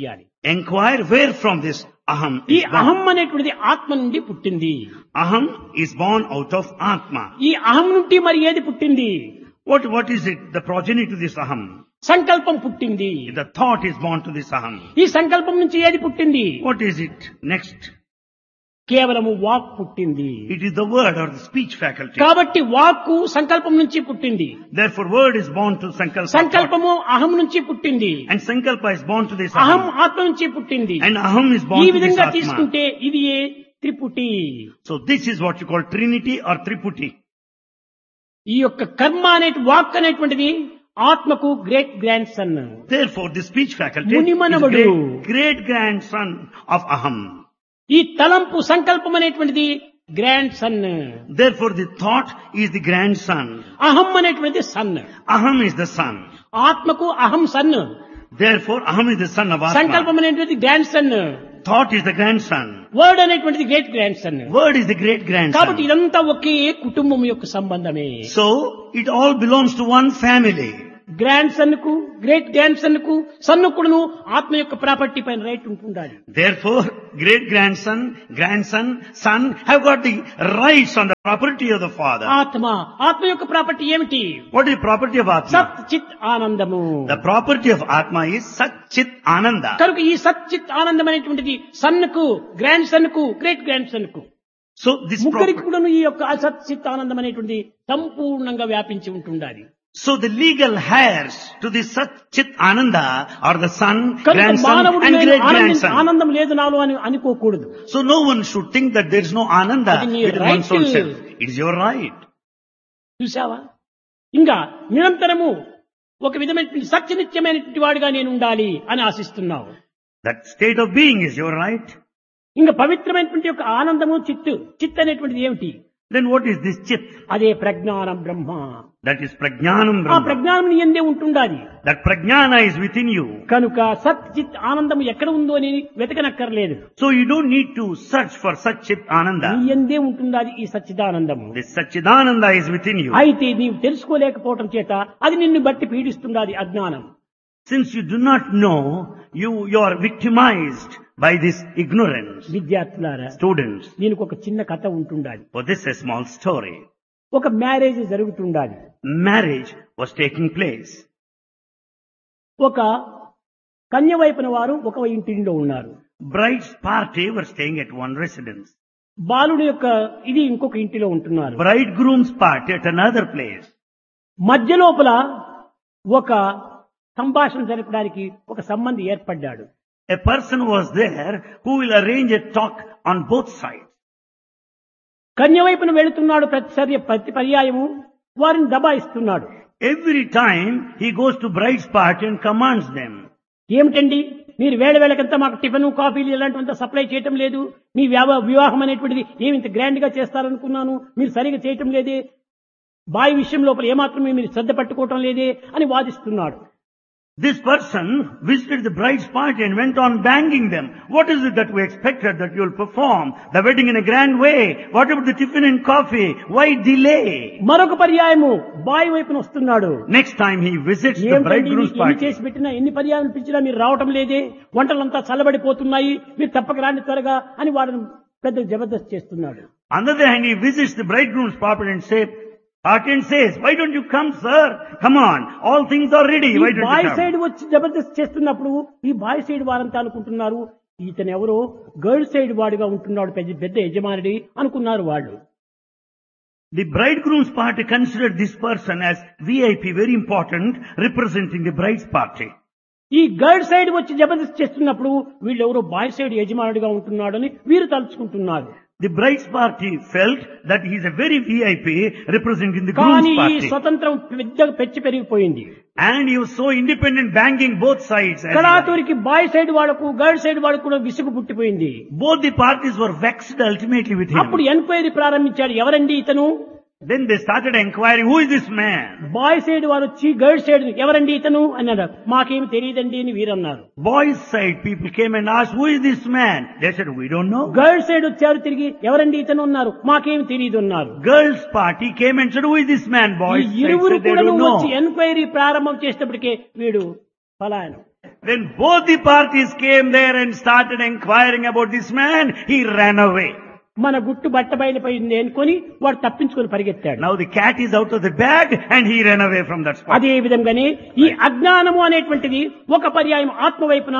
Inquire where from this aham
ఈ
is born.
అహం అనేటువంటిది ఆత్మ నుండి పుట్టింది.
Aham is born out of Atma.
ఈ అహం నుండి మరి ఏది పుట్టింది?
What is it? The progeny to this aham.
సంకల్పం పుట్టింది.
The thought is born to this aham.
ఈ సంకల్పం నుంచి ఏది పుట్టింది?
What is it? Next.
కేవలము వాక్ పుట్టింది.
It is the word or the speech faculty.
కాబట్టి వాక్కు సంకల్పం నుంచి పుట్టింది.
Therefore word is born to sankalpa.
సంకల్పము అహం నుంచి పుట్టింది.
And sankalpa is born to this
అహం
aham.
ఆత్మ నుంచి పుట్టింది.
And aham is born
ఈ
to this
విధంగా
atma.
తీసుకుంటే ఇది ఏ త్రిపుటి.
So this is what you call Trinity or Triputi.
ఈ యొక్క కర్మ అనే వాక్ అనేటువంటిది ఆత్మకు great grand son.
Therefore the speech faculty is
మునిమనవడు.
great grandson of aham.
ఈ తలంపు సంకల్పం అనేటువంటిది grand son.
Therefore the thought is the grandson.
అహం అనేటువంటిది sun.
Aham is the son.
ఆత్మకు అహం sun.
Therefore aham is the son of Atma.
సంకల్పం అనేటువంటిది grand son.
Thought is the grandson.
Word అనేటువంటిది great grand son.
Word is the great
కాబట్టి
grandson.
ఇదంతా ఒకే కుటుంబం యొక్క సంబంధమే.
So it all belongs to one family.
Grand son కు great grand son కు సన్ను కూడాను ఆత్మ యొక్క ప్రాపర్టీ పైన రైట్ ఉంటుండాలి.
Therefore great grandson, grandson, son have got the rights on the property of the father.
ఆత్మ యొక్క ప్రాపర్టీ ఏమిటి?
What is the property of Atma?
సత్ చిత్ ఆనందము.
The property of Atma is Sat Chit Ananda.
కనుక ఈ సత్ చిత్ ఆనందం అనేటువంటిది సన్నుకు grand సన్కు great grand సన్కు
So this
ముగ్గురికి
property,
కూడాను ఈ యొక్క సత్ చిత్ ఆనందం అనేటువంటిది సంపూర్ణంగా వ్యాపించి ఉంటుండాలి.
so the legal heirs to the Sat Chit Ananda are the son,
కనుక
grandson
మానవుడు
and
నేను
great grandson.
ఆనందం లేదు నాలో అని అనుకోకూడదు.
So no one should think that there is no Ananda
అది నీ
within one's
right.
own self. It is your right.
చూసావా? ఇంకా నిరంతరము ఒక విధమైన సత్యనిత్యమైనటువంటి వాడిగా నేను ఉండాలి అని ఆశిస్తున్నావు.
That state of being is your right.
ఇంకా పవిత్రమైనటువంటి యొక్క ఆనందము చిత్ అనేటువంటిది ఏమిటి?
Then what is this Chit?
అదే ప్రజ్ఞానం బ్రహ్మ.
That is Prajnanam
ఆ
Brahma.
ప్రజ్ఞానం నీ యందే ఉంటుండాలి.
That Prajnana is within you.
కనుక సత్ చిత్ ఆనందం ఎక్కడ ఉందో అని వెతకనక్కర్లేదు.
So you don't need to search for Sat Chit Ananda.
నీ యందే ఉంటుండాలి ఈ సచ్చిదానందము.
This Satchidananda is within you.
అయితే నీవు తెలుసుకోలేకపోవటం చేత అది నిన్ను బట్టి పీడిస్తుండాలి అజ్ఞానం.
Since you do not know, you are victimized by this ignorance.
విద్యార్థులారా,
Students,
దీనికి ఒక చిన్న కథ ఉంటుండాలి.
for this a small story.
ఒక marriage జరుగుతుండాలి.
Marriage was taking place.
ఒక కన్య వైపున వారు ఒక ఇంటిలో ఉన్నారు.
Bride's party were staying at one residence.
బాలుడు యొక్క ఇది ఇంకొక ఇంటిలో ఉంటున్నారు.
Bridegroom's party at another place.
మధ్య లోపల ఒక సంభాషణ జరపడానికి ఒక సంబంధి ఏర్పడ్డాడు.
A person was there who will arrange a talk on both sides.
కన్య వైపున వెళుతున్నాడు ప్రతి పర్యాయము వారిని దబాయిస్తున్నాడు.
Every time he goes to bride's party and commands them.
ఏమిటండి మీరు వేళకంతా మాకు టిఫిన్ కాఫీలు ఇలాంటివంతా సప్లై చేయటం లేదు. మీ వివాహం అనేటువంటిది ఏమింత గ్రాండ్ గా చేస్తారనుకున్నాను, మీరు సరిగా చేయటం లేదే, బాయి విషయం లోపల ఏమాత్రం మీరు శ్రద్ధ పట్టుకోవటం లేదే అని వాదిస్తున్నాడు.
This person visited the bride's party and went on banging them. What is it that we expected that you will perform the wedding in a grand way? What about the tiffin and coffee? Why delay?
మరొక పర్యాయము బాయి వైపున వస్తున్నాడు.
Next time he visits the bridegroom's
ఎన్ని
party.
చేసి పెట్టినా ఎన్ని పర్యాయం పిలిచినా మీరు రావటం లేదే, వంటలంతా చల్లబడిపోతున్నాయి, మీరు తప్పక రాండి త్వరగా అని వాడిని పెద్ద జబర్దస్త్ చేస్తున్నాడు.
On the other hand, he visits the bridegroom's party and says, why don't you come, sir? Come on, all things are ready. Why don't
bye
you come?
Side వచ్చి జబర్దస్త్ చేస్తున్నప్పుడు ఈ బాయ్ సైడ్ వారంతా అనుకుంటున్నారు ఇతను ఎవరో గర్ల్ సైడ్ వాడిగా ఉంటున్నాడు, పెద్ద యజమానుడి అనుకున్నారు వాళ్ళు.
The bridegroom's party considered this person as VIP, very important, representing the bride's party.
ఈ గర్ల్ సైడ్ వచ్చి జబర్దస్త్ చేస్తున్నప్పుడు వీళ్ళెవరో బాయ్ సైడ్ యజమానుడిగా ఉంటున్నాడు అని వీరు తలుచుకుంటున్నారు.
The bride's party felt that he is a very VIP representing the
కానీ
groom's
ఈ
party.
స్వతంత్రం పెద్దగా పెరిగిపోయింది.
And he was so independent, banging both sides. as well.
కళాతూరికి bye side వాళ్ళకు గర్ల్ సైడ్ వాళ్ళకు కూడా విసుగు పుట్టిపోయింది.
Both the parties were vexed ultimately with him.
అప్పుడు ఎంక్వైరీ ప్రారంభించాడు, ఎవరండి ఇతను?
Then they started inquiring, who is this man?
Bye side వారు వచ్చి గర్ల్ సైడ్ ఎవరండి ఇతను అన్నారు. మాకేమి తెలియదండి అని వీరన్నారు.
Boys' side people came and asked, who is this man? They said, we don't know.
Girl side వచ్చారు తిరిగి ఎవరండి ఇతను అన్నారు. మాకేమి తెలియదు అన్నారు.
Girls' party came and said, who is this man?
ఈ
Boys' side
ఇరువురు
said, they
కూడా
don't
వచ్చి
know.
ఎంక్వైరీ ప్రారంభం చేసేటప్పటికే వీడు పలాయనం
When both the parties came there and started inquiring about this man, he ran away.
మన గుట్టు బట్ట బయలుపోయింది అనుకొని వాడు తప్పించుకొని పరిగెత్తాడు.
Now the cat is out of the bag and he ran away from that spot.
అదే విధంగానే ఈ అజ్ఞానము అనేటువంటిది ఒక పర్యాయం ఆత్మ వైపున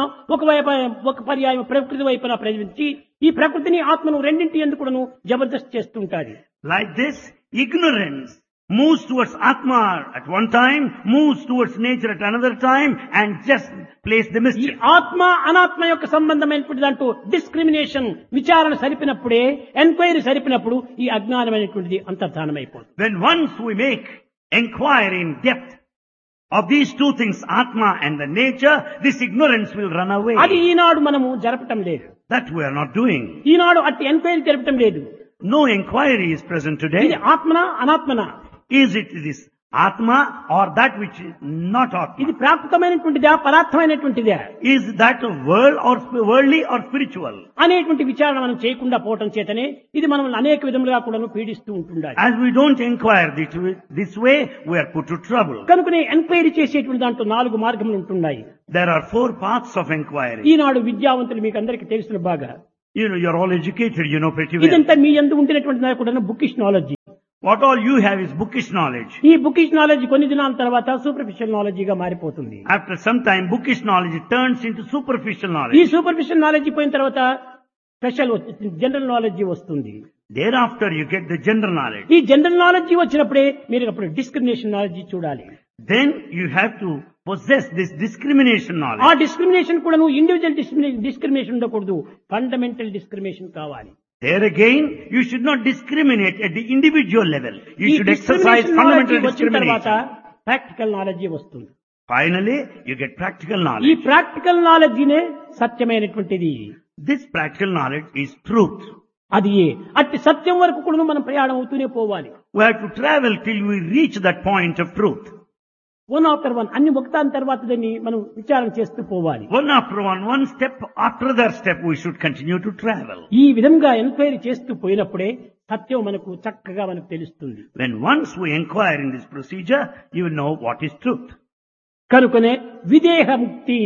ఒక పర్యాయం ప్రకృతి వైపున ప్రవేశించి ఈ ప్రకృతిని ఆత్మను రెండింటి ఎందుకును జబర్దస్త్ చేస్తుంటాడు.
Like this, ignorance moves towards Atma at one time, moves towards nature at another time, and just plays the
ఈ
mischief.
ఆత్మ అనాత్మ యొక్క సంబంధమైనటువంటి దాంట్లో డిస్క్రిమినేషన్ విచారణ సరిపినప్పుడే ఎంక్వైరీ సరిపినప్పుడు ఈ అజ్ఞానమైనటువంటిది అంతర్ధానమైపోతుంది.
When once we make inquiry in depth of these two things, Atma and the nature, this ignorance will run away.
అది ఈనాడు మనము జరపటం లేదు.
That we are not doing.
ఈనాడు అట్టి ఎంక్వైరీ జరపటం లేదు.
No inquiry is present
ఇది
today.
ఆత్మనా అనాత్మనా,
Is it this Atma or that which is not
ఇది
Atma?
ప్రాకృతమైనటువంటిదా పరార్థమైనటువంటిదా
Is that world or worldly or spiritual?
అనేటువంటి విచారణ మనం చేయకుండా పోవటం చేతనే ఇది మనం అనేక విధములుగా కూడా పీడిస్తూ ఉంటుండాలి.
As we don't inquire this way, we are put to trouble.
కనుకనే ఎంక్వైరీ చేసేటువంటి దాంట్లో 4 మార్గములు ఉంటున్నాయి.
There are 4 paths of inquiry.
ఈనాడు విద్యావంతులు మీకు అందరికీ తెలుసిన బాగా
You know, you're all educated, you know pretty well.
ఇదంతా మీ యందు ఉండినటువంటి కూడా bookish knowledge.
What all you have is bookish knowledge.
ఈ బుకిష్ నాలెడ్జ్ కొన్ని దినాల తర్వాత సూపర్ఫిషియల్ నాలెడ్జిగా మారిపోతుంది.
After some time, bookish knowledge turns into superficial
ఈ
knowledge.
సూపర్ఫిషియల్ నాలెడ్జ్ పోయిన తర్వాత స్పెషల్ జనరల్ నాలెడ్జ్ వస్తుంది.
Thereafter, you get the general knowledge.
ఈ జనరల్ నాలెడ్జ్ వచ్చినప్పుడే మీరు అప్పుడు డిస్క్రిమినేషన్ నాలెడ్జ్ చూడాలి.
Then you have to possess this discrimination
ఆ
knowledge.
డిస్క్రిమినేషన్ కూడా ఇండివిజువల్ డిస్క్రిమినేషన్ ఉండకూడదు, ఫండమెంటల్ డిస్క్రిమినేషన్ కావాలి.
There again, you should not discriminate at the individual level. You
ఈ
should exercise
discrimination
fundamental
knowledge వచ్చిన తర్వాత
discrimination.
Practical knowledge వస్తుంది.
Finally, you get practical
ఈ
knowledge.
Practical నాలెడ్జినే సత్యమైనటువంటిది.
This practical knowledge is truth.
అది అట్టి సత్యం వరకు కూడా మనం ప్రయాణం అవుతూనే పోవాలి.
We have to travel till we reach that point of truth.
One after one అన్ని ఒకదాని తర్వాత దాన్ని మనం విచారణ చేస్తూ పోవాలి.
One after one step after that step, we should continue to travel.
ఈ విధంగా ఎంక్వైరీ చేస్తూ పోయినప్పుడే సత్యం మనకు చక్కగా మనకు తెలుస్తుంది.
When once we inquire in this procedure, you will know what is truth.
కనుకనే విదేహ ముక్తి,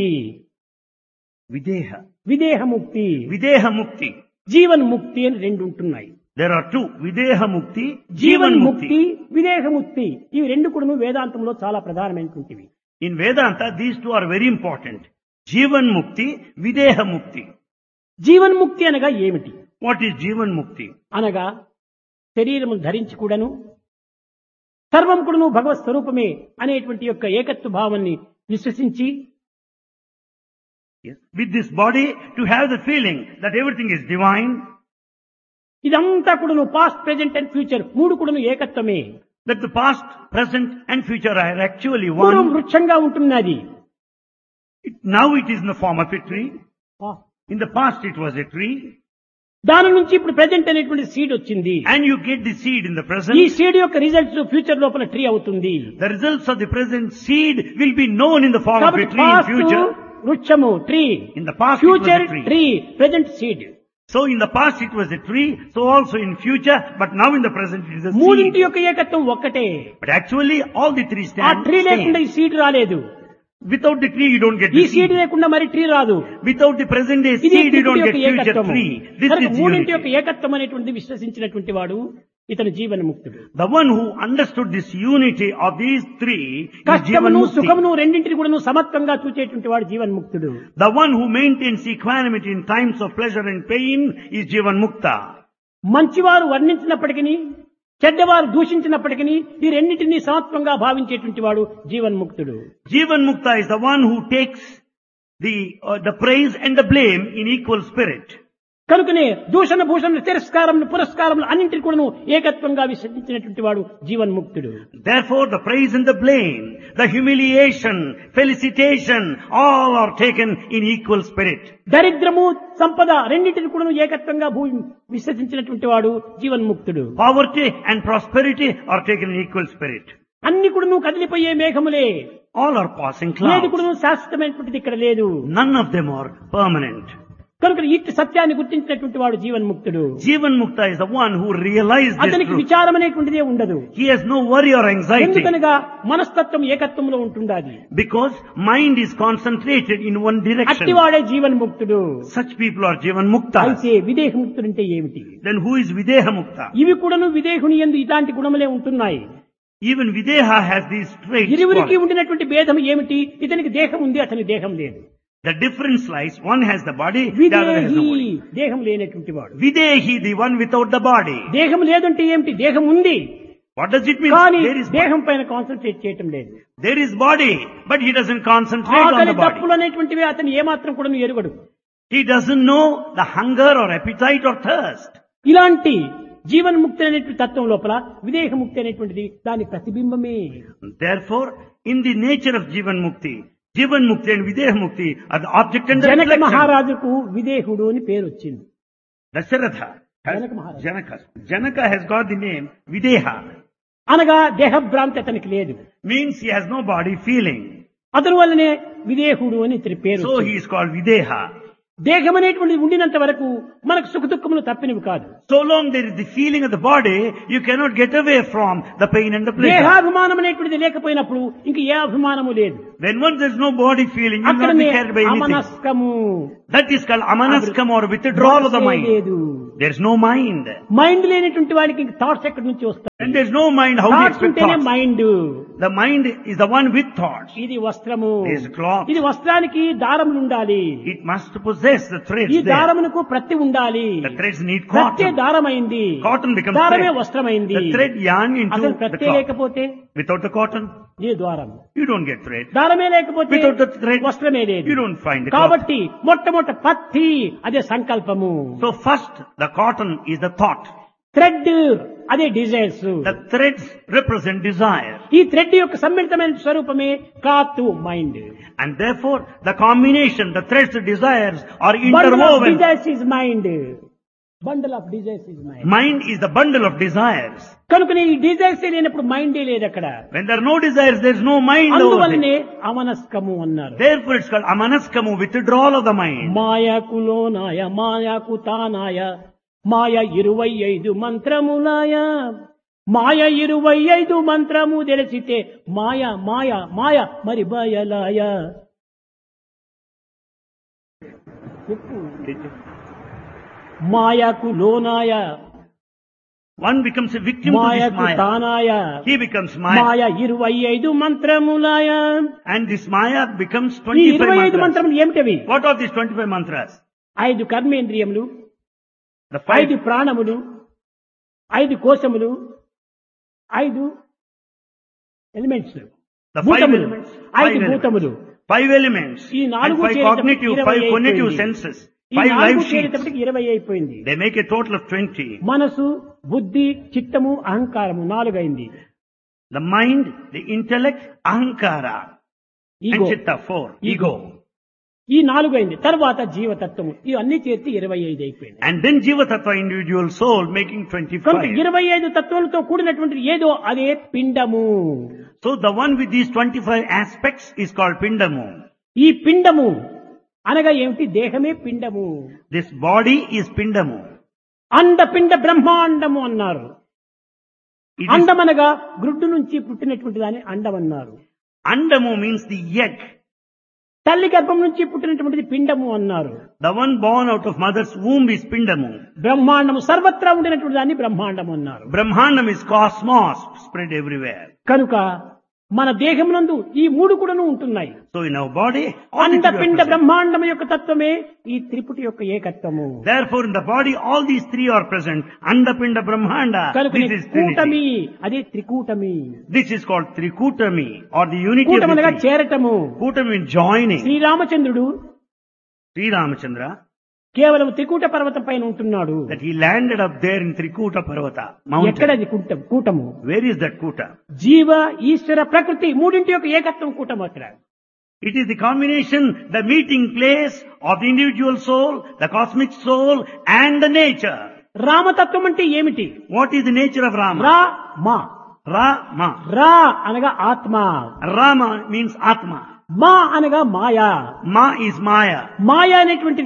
Videha.
విదేహ ముక్తి,
Videha mukti.
జీవన్ ముక్తి అని 2 ఉంటున్నాయి.
There are 2. Videha mukti,
Jeevan
Jivan
ముక్తి,
mukti.
విదేహ ముక్తి, ఇవి 2 కూడా వేదాంతంలో చాలా ప్రధానమైనటువంటివి.
In Vedanta, these 2 are very important. Jivan mukti, Videha mukti.
Jeevan ముక్తి అనగా ఏమిటి?
What is Jivan mukti?
అనగా శరీరము ధరించి కూడాను సర్వం కూడాను భగవత్ స్వరూపమే అనేటువంటి యొక్క ఏకత్వ భావాన్ని విశ్వసించి
Yes. With this body, to have the feeling that everything is divine,
ఇదంతా కూడాను పాస్ట్ ప్రెజెంట్ అండ్ ఫ్యూచర్ 3 కూడాను ఏకత్వమే.
that the past, present and future are actually
పూర్వం
one.
వృక్షంగా ఉంటున్నది.
Now it is in the form of a tree. In the past it was a tree.
దాని నుంచి ఇప్పుడు present అనేటువంటి seed వచ్చింది.
And you get the seed in the
ఈ
present.
Seed యొక్క results future లోపల ట్రీ అవుతుంది.
The results of the present seed will be known in the form of a
కాబట్టి
tree in
పాస్ట్
future.
వృక్షము tree,
In the past it was
future
a tree.
Tree, present seed.
So in the past it was a tree, so also in future, but now in the present it is a
మూడింటి
seed.
యొక్క ఏకత్వం ఒక్కటే.
But actually all the 3
ఆ
stand
tree లేకుండా
same.
ఈ seed రాలేదు.
Without the tree you don't get
ఈ
the
seed
seed.
లేకుండా మరి ట్రీ రాదు.
Without the present day
ఇది
seed you don't get
మూడింటి యొక్క
future
ఏకత్వము.
tree. This
కనుక
is
మూడింటి యొక్క
unity.
ఏకత్వం అనేటువంటి విశ్వసించినటువంటి వాడు ఇతను జీవన్ముక్తుడు.
The one who understood this unity of these 3 is
కష్టమును
Jivan
సుఖమును
Mukti.
రెండింటిని కూడా సమత్వంగా చూచేటువంటి వాడు జీవన్ముక్తుడు.
The one who maintains equanimity in times of pleasure and pain is Jivan Mukta.
మంచివారు వర్ణించినప్పటికీ చెడ్డవారు దూషించినప్పటికీ ఈ రెండింటినీ సమత్వంగా భావించేటువంటి వాడు జీవన్ముక్తుడు.
Jivan Mukta is the one who takes the praise and the blame in equal spirit.
కనుకనే దూషణ భూషణ తిరస్కారం పురస్కారం అన్నింటినీ కూడా ఏకత్వంగా విశ్వసించినటువంటి వాడు జీవన్ముక్తుడు.
Therefore the praise and the blame, the humiliation, felicitation, all are taken in equal spirit.
దరిద్రము సంపద రెండింటిని కూడా ఏకత్వంగా విశ్వసించినటువంటి వాడు జీవన్ముక్తుడు.
Poverty and prosperity are taken in equal spirit.
అన్ని కూడా కదిలిపోయే మేఘములే.
All are passing
ఏది
clouds.
కూడా శాశ్వతమైనటువంటిది ఇక్కడ లేదు.
None of them are permanent.
కనుక ఇట్టి సత్యాన్ని గుర్తించినటువంటి వాడు జీవన్ముక్తుడు.
Jivan Mukta is the one who realized this
అతనికి
truth.
విచారం అనేటువంటిదే ఉండదు.
He has no worry or anxiety
ఎందుకనగా మనస్తత్వం ఏకత్వంలో ఉంటుండాలి.
because mind is concentrated in one direction.
అట్టివాడే జీవన్ముక్తుడు.
Such people are Jivan Mukta.
అయితే విదేహముక్తుడు అంటే ఏమిటి?
Then who is Videha Mukta?
ఇవి కూడాను విదేహుని యందు ఇలాంటి గుణములే ఉంటున్నాయి.
Even Videha has these traits.
ఇరువురికి ఉండినటువంటి భేదం ఏమిటి? ఇతనికి దేహం ఉంది, అతని దేహం లేదు.
The difference lies, one has the body, the other has the
విదేహి
body.
దేహం లేనటువంటి వాడు.
Videhi, the one without the body.
దేహం లేదంటే ఏమిటి? దేహం ఉంది
What does it mean?
కానీ
There is body.
దేహం పైన కాన్సన్ట్రేట్ చేయటం లేదు.
There is body, but he doesn't concentrate on
ఆకలి
the body.
తప్పులు అనేటువంటివి అతను ఏమాత్రం కూడా ఎరుగడు.
He doesn't know the hunger or appetite or thirst.
ఇలాంటి జీవన్ముక్తి అనేటువంటి తత్వం లోపల విదేహముక్తి అనేటువంటిది దాని ప్రతిబింబమే.
Therefore, in the nature of Jivan Mukti and Videha Mukti are the object and the
Janaka
reflection.
మహారాజుకు విదేహుడు అని పేరు వచ్చింది.
Dasharatha has
Janaka Maharaj.
Janaka has got the name Videha.
అనగా దేహభ్రాంతి అతనికి లేదు.
Means he has no body feeling.
అతని వల్లనే విదేహుడు అని ఇతని పేరు
So
వచ్చింది.
he is called Videha.
దేహం అనేటువంటిది ఉండినంత వరకు మనకు సుఖ దుఃఖములు తప్పినవి కాదు.
So long there is the feeling of the body, you cannot get away from the pain and the pleasure.
దేహాభిమానం అనేటువంటిది లేకపోయినప్పుడు ఇంక ఏ అభిమానము లేదు.
When once there is no body feeling, you will not
అక్కడనే
be carried by anything.
అమనస్కము
That is called amanaskam or withdrawal of the mind.
లేదు.
There is no mind.
Mind లేనటువంటి వాడికి ఇంక థాట్స్ ఎక్కడి నుంచి వస్తాయి?
When there is no mind, how do you
thoughts
expect
ఉంటేనే
thoughts?
Mind.
The mind is the one with thoughts.
ఇది వస్త్రము.
Is cloth.
ఇది వస్త్రానికి దారములు ఉండాలి.
It must possess the threads
ఈ
there.
దారమునకు ప్రత్తి ఉండాలి.
The threads need
ప్రత్తే
cotton.
దారమైంది.
Cotton becomes
దారమే
thread.
వస్త్రమైంది.
The thread yarn into
అసలు
the
ప్రత్తే
cloth.
లేకపోతే
Without the cotton,
ఏ ద్వారం?
you don't get thread.
దారమే లేకపోతే
Without the thread,
వస్త్రమే లేదు.
you don't find the cloth.
కాబట్టి మొట్టమొదట పత్తి అదే సంకల్పము.
So first, the cotton is the thought.
Thread అదే desires.
The threads represent desire.
ఈ థ్రెడ్ యొక్క సమ్మిళితమైన స్వరూపమే cloth mind.
And therefore, the combination, the threads, the desires are
bundle of
interwoven.
Desires is mind. Bundle of desires is mind.
Mind is the bundle of desires.
కనుక ఈ desires లేనప్పుడు మైండే లేదు అక్కడ.
When there are no desires, there is no mind over
అందువల్లనే
there.
అమనస్కము అన్నారు.
Therefore, it's called amanaskamu, withdrawal of the mind.
మాయాకులో నాయ మాయాకు తానాయ మాయ 25 మంత్రములాయ మాయ 25 మంత్రము తెలిసితే మాయ మాయ మాయ మరి బయలాయ. మాయకు లోనాయ
One becomes a victim to this
మాయకు
maya.
తానాయ
He becomes maya.
Maya 25 మంత్రములాయ.
And this maya becomes
ఈ
25
25
mantras.
మంత్రములు ఏమిటవి?
What are these 25 mantras?
5 కర్మేంద్రియములు,
The 5
5 ప్రాణములు, 5 కోశములు, 5 ఎలిమెంట్స్,
the 5
భూతములు,
elements.
5 భూతములు.
5 elements.
ఈ
And
4
5 cognitive, 5 cognitive senses.
ఈ
5 life
4
sheets.
చేరేటప్పటికి 20 అయిపోయింది.
They make a total of 20.
మనసు, బుద్ధి, చిత్తము, అహంకారము 4 అయింది.
The mind, the intellect, ahankara. And
ego
chitta, 4. Ego.
ఈ 4 అయింది. తర్వాత జీవతత్వము ఇవన్నీ చేర్చి 25 అయిపోయింది.
And then Jiva Tattva, individual soul, making
కనుక
25.
25 తత్వాలతో కూడినటువంటి ఏదో అదే పిండము.
So the one with these 25 aspects is called Pindamu.
ఈ పిండము అనగా ఏమిటి? దేహమే పిండము.
This body is Pindamu.
అండపిండ బ్రహ్మాండము అన్నారు.
It is,
అండమనగా గ్రుడ్డు నుంచి పుట్టినటువంటి దాన్ని అండం అన్నారు.
Andamu means the egg.
తల్లి గర్భం నుంచి పుట్టినటువంటిది పిండము అన్నారు.
The one born out of mother's womb is Pindamu.
బ్రహ్మాండము సర్వత్రా ఉండినటువంటి దాన్ని బ్రహ్మాండము అన్నారు.
Brahmandam is cosmos, spread everywhere.
కనుక మన దేహమునందు ఈ 3 కూడాను ఉంటున్నాయి.
So in our body, all the three are
అండపిండ
present.
బ్రహ్మాండము యొక్క తత్వమే ఈ త్రిపుటి యొక్క ఏకత్వము.
Therefore in the body, all these three are present. Andapinda Brahmanda.
కనుక
This is
కూటమి
Trinity.
అదే త్రికూటమి.
This is called Trikutami or the unity of
కూటమనగా
the three.
చేరటము.
Kutami means joining.
శ్రీరామచంద్రుడు
Sri Ramachandra,
కేవలం త్రికూట పర్వతం పైన ఉంటున్నాడు.
that he landed up there in Trikuta Parvata mountain.
ఎక్కడది కూటము?
Where is that Kuta?
జీవ ఈశ్వర ప్రకృతి మూడింటి యొక్క ఏకత్వం కూటము అక్కడ.
It is the combination, the meeting place of the individual soul, the cosmic soul and the nature.
రామతత్వం అంటే ఏమిటి?
What is the nature of Rama?
రా మా.
Rama.
రా అనగా ఆత్మ,
Rama means Atma.
మా అనగా మాయా.
Ma is Maya.
మాయా అనేటువంటిది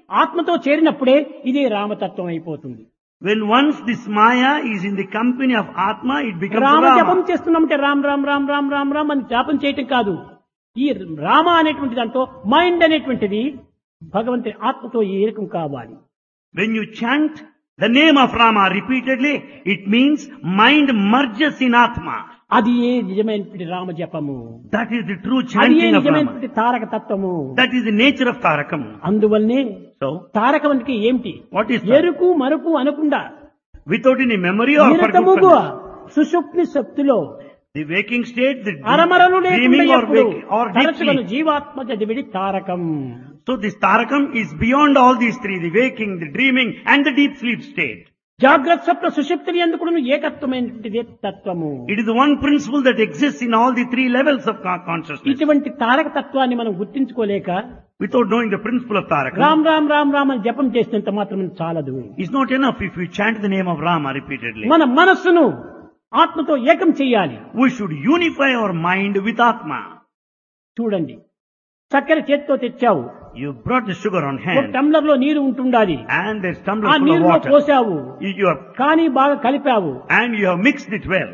ఆత్మతో చేరినప్పుడే ఇదే రామతత్వం అయిపోతుంది.
When once this Maya is in the company of Atma, it becomes
Rama జపం
Rama.
చేస్తున్నామంటే రామ్ రామ్ రామ్ రామ్ రామ్ రామ్ అని జపం చేయటం కాదు. ఈ రామ అనేటువంటి దాంతో మైండ్ అనేటువంటిది భగవంతుని ఆత్మతో ఏకం కావాలి.
When you chant the name of Rama repeatedly, it means mind merges in Atma.
అది ఏ నిజమైనటువంటి రామ జపము,
That is the true
అది ఏ
chanting of Rama.
నిజమైనటువంటి తారక తత్వము.
That is the nature of Tarakam.
అందువల్లనే
So,
తారకం అంటే ఏమిటి?
what is that?
ఎరుకు మరుపు అనకుండా
Without any memory or
నిరతముగా
forgetfulness.
సుషుప్తి శక్తిలో
The waking state, the
అరమరలు లేకుండా
dreaming or
ఎప్పుడు
waking or deep
తరచుగను
sleep.
జీవాత్మ చదివిడి Tarakam.
So this Tarakam is beyond all these three, the waking, the dreaming and the deep sleep state.
జాగ్రత్త స్వప్న సుషుప్తులు ఎందుకు ఏకత్వమైనటువంటిదే తత్వము.
It is the one principle that exists in all the three levels of consciousness.
ఇటువంటి తారక తత్వాన్ని మనం గుర్తించుకోలేక
Without knowing the principle of Tarakam,
Ram Ram Ram Ram అని జపం చేసినంత మాత్రం చాలదు.
it's not enough if we chant the name of Rama repeatedly.
మన మనస్సును ఆత్మతో ఏకం చెయ్యాలి.
We should unify our mind with Atma.
చూడండి, చక్కెర చేతితో తెచ్చావు,
You brought the sugar on
ఒక
hand
టంబ్లర్ లో నీరు ఉంటుండాలి,
and there's
ఆ
tumbler full of
నీరులో
water.
పోసావు,
You have,
కానీ బాగా కలిపావు.
and you have mixed it well.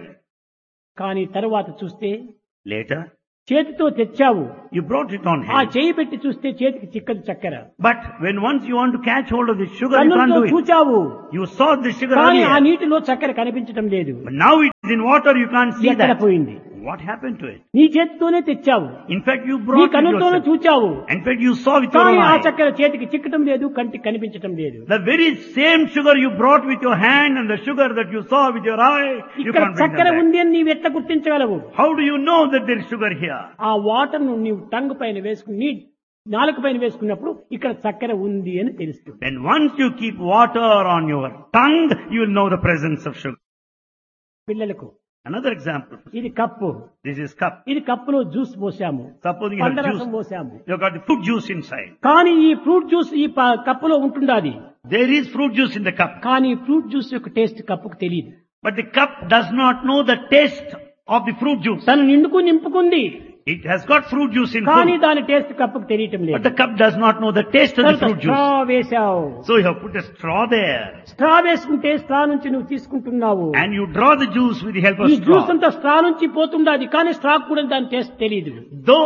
కానీ తరువాత చూస్తే
Later,
చేతితో తెచ్చావు,
you brought it on
ఆ
hand.
చేయి పెట్టి చూస్తే చేతికి చిక్కదు చక్కెర.
But when once you want to catch hold of the sugar, you can't
కన్నులతో
do it.
చూచావు,
You saw the sugar
కానీ ఆ
earlier.
నీటిలో చక్కెర కనిపించటం లేదు.
But now it is in water, you can't see
ఎక్కడ
that.
పోయింది?
What happened to it?
నీ చేతితోనే తెచ్చావు,
In fact, you
నీ
brought it
కన్నులతోనే
yourself.
చూచావు,
In fact, you saw with your
కానీ
own
ఆ
eye.
చక్కెర చేతికి చిక్కటం లేదు, కంటికి కనిపించటం లేదు.
The very same sugar you brought with your hand and the sugar that you saw with your eye, you
ఇక్కడ
can't bring
చక్కెర
them back.
ఉంది అని నీవు ఎట్లా గుర్తించగలవు?
How do you know that there is sugar here?
ఆ water ను నీవు tongue పైన వేసుకుని నాలుక పైన వేసుకున్నప్పుడు ఇక్కడ చక్కెర ఉంది అని తెలుస్తుంది.
When once you keep water on your tongue, you will know the presence of sugar.
పిల్లలకు
Another example.
ఇది కప్పు,
This is cup.
ఇది కప్పులో జ్యూస్ పోసాము,
Suppose you have
పండ్ల
juice.
రసం పోసాము,
You got the fruit juice inside.
కానీ ఈ fruit juice ఈ కప్పులో ఉంటుండాది,
There is fruit juice in the cup.
కానీ ఫ్రూట్ జ్యూస్ యొక్క టేస్ట్ కప్పుకు తెలియదు.
But the cup does not know the taste of the fruit juice.
తను నింపుకుంది,
It has got fruit juice in
కానీ
full.
దాని taste కప్పుకు తెలియటం
But
లేదు.
the cup does not know the taste of the fruit
straw
juice.
వేశావు,
So you have put a straw there.
Straw వేసుకుంటే straw నుంచి నువ్వు తీసుకుంటున్నావు.
And you draw the juice with the help of
ఈ juice
straw.
అంతా straw నుంచి పోతుండాది, కానీ straw కూడా దాని టేస్ట్ తెలియదు.
Though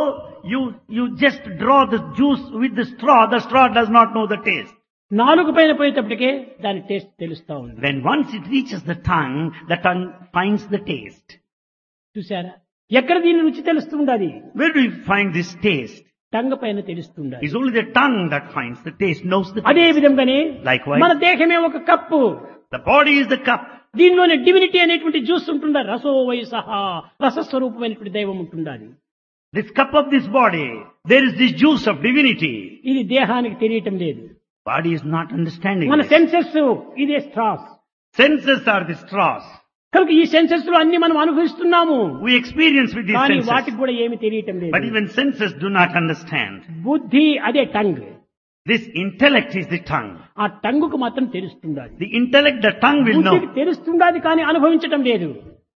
you just draw the juice with the straw does not know the taste.
నాలుగు పైన పోయేటప్పటికే దాని టేస్ట్ తెలుస్తా ఉంది.
When once it reaches the tongue finds the taste.
చూసారా, ఎక్కడ దీని రుచి తెలుస్తుండాది?
Where do you find this taste?
టంగ పైన తెలుస్తుండాది.
It's only the tongue that finds the taste, knows the
అదే
taste.
విధంగానే
Likewise.
మన దేహమే ఒక cup,
The body is the cup.
దీనిలోని డివినిటీ అనేటువంటి జ్యూస్ ఉంటుందా, రసో వయసహ రసస్వరూపమైనటువంటి దైవం ఉంటుండాలి.
This cup of this body, there is this juice of divinity.
ఇది దేహానికి తెలియటం లేదు.
Body is not understanding
మన
this.
సెన్సెస్ ఇదే straws.
Senses are the straws.
కనుక ఈ సెన్సెస్ లో అన్ని మనం అనుభవిస్తున్నాము,
We experience with these
కానీ
senses.
వాటికి కూడా ఏమి తెలియటం
But
లేదు.
even senses do not understand.
బుద్ధి అదే tongue,
This intellect is the tongue.
ఆ టంగుకు మాత్రం తెలుస్తుండాలి.
The intellect, the tongue will know.
బుద్ధికి తెలుస్తుండాది కానీ అనుభవించటం లేదు.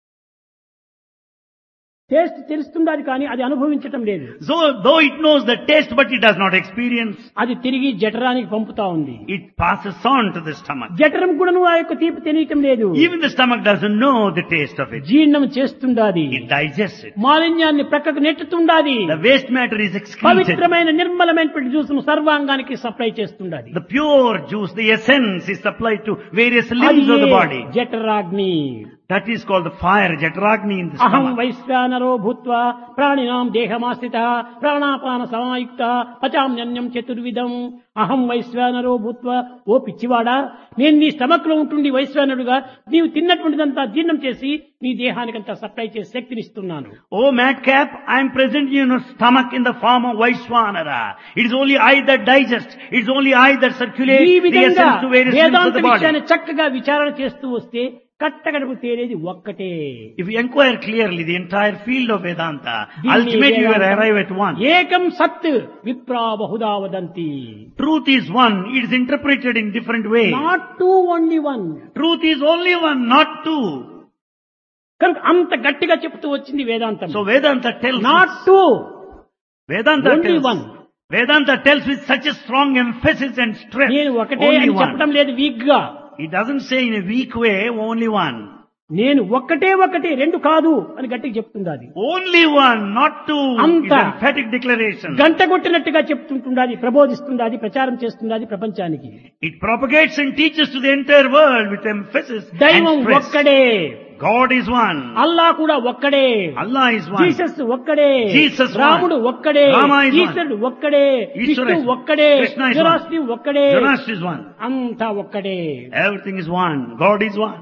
టేస్ట్ తెలుస్తుండాది కానీ అది అనుభవించటం లేదు.
So, though it knows the taste, but it does not experience.
అది తిరిగి జఠరానికి పంపుతా ఉంది.
It passes on to the stomach.
జఠరం కూడా ఆ యొక్క తీపి తెలియటం లేదు.
Even the stomach doesn't know the taste of it.
జీర్ణం చేస్తుండాది,
It digests it.
మాలిన్యాన్ని ప్రక్కకు నెట్టుతుండాది,
The waste matter is excreted.
పవిత్రమైన నిర్మలమైనటువంటి జ్యూస్ను సర్వాంగానికి సప్లై చేస్తుండాది.
The pure juice, the essence is supplied to various
అది
limbs of the body.
జఠరాగ్ని.
That is called the fire, Jatragni in the
అహం
stomach.
వైశ్వానరో భూత్వా ప్రాణినాం దేహమాశ్రితః ప్రాణాపాన సమాయుక్తః పచామ్యన్యం చతుర్విధం. అహం వైశ్వానరో భూత్వా, ఓ పిచ్చివాడా, నేను నీ stomach లో ఉంటుండి వైశ్వానరుడుగా నీవు తిన్నటువంటిదంతా జీర్ణం చేసి నీ దేహానికంతా సప్లై చేసి శక్తినిస్తున్నాను.
Oh madcap, I am present in your stomach in the form of Vaishwanara. It is only I that digest. It is only I that
ఈ
circulates the
విధంగా
essence to various limbs of
Vedanta
the body.
విషయాన్ని చక్కగా విచారణ చేస్తూ వస్తే కట్టగడపు తేలేది ఒక్కటే.
If you inquire clearly the entire field of Vedanta,
దీన్ని
ultimately you will
Vedantam
arrive at one.
ఏకం సత్ విప్రా Bahuda వదంతి.
Truth is one. It is interpreted in different ways.
Not two, only one.
Truth is only one, not two.
కనుక అంత గట్టిగా చెప్తూ వచ్చింది వేదాంతం.
So Vedanta tells
not
us.
Two,
Vedanta
only
tells
one.
Vedanta tells with such a strong emphasis and stress.
నేను ఒకటే
Only
అని
one.
చెప్పడం లేదు వీక్ గా.
It doesn't say in a weak way, only one.
నేను ఒకటే రెండు కాదు అని గట్టిగా చెప్తుంది అది.
Only one, not two.
Anta.
It's emphatic declaration.
గంట కొట్టినట్టుగా చెప్తుంటుంది, ప్రబోధిస్తుంది, అది ప్రచారం చేస్తుంది ప్రపంచానికి.
It propagates and teaches to the entire world with emphasis
దైవం
and stress.
ఒక్కడే.
God is one.
అల్లా కూడా ఒక్కడే.
Allah is one.
జీసస్ ఒక్కడే.
Jesus one.
రాముడు ఒక్కడే.
Rama is one.
ఈశ్వరుడు ఒక్కడే.
Ishvara
Vishnu
is one.
ఒక్కడే.
Krishna is one.
జరాస్ట్రీ ఒక్కడే.
Zoroaster is one.
అంతా ఒక్కడే.
Everything is one. God is one.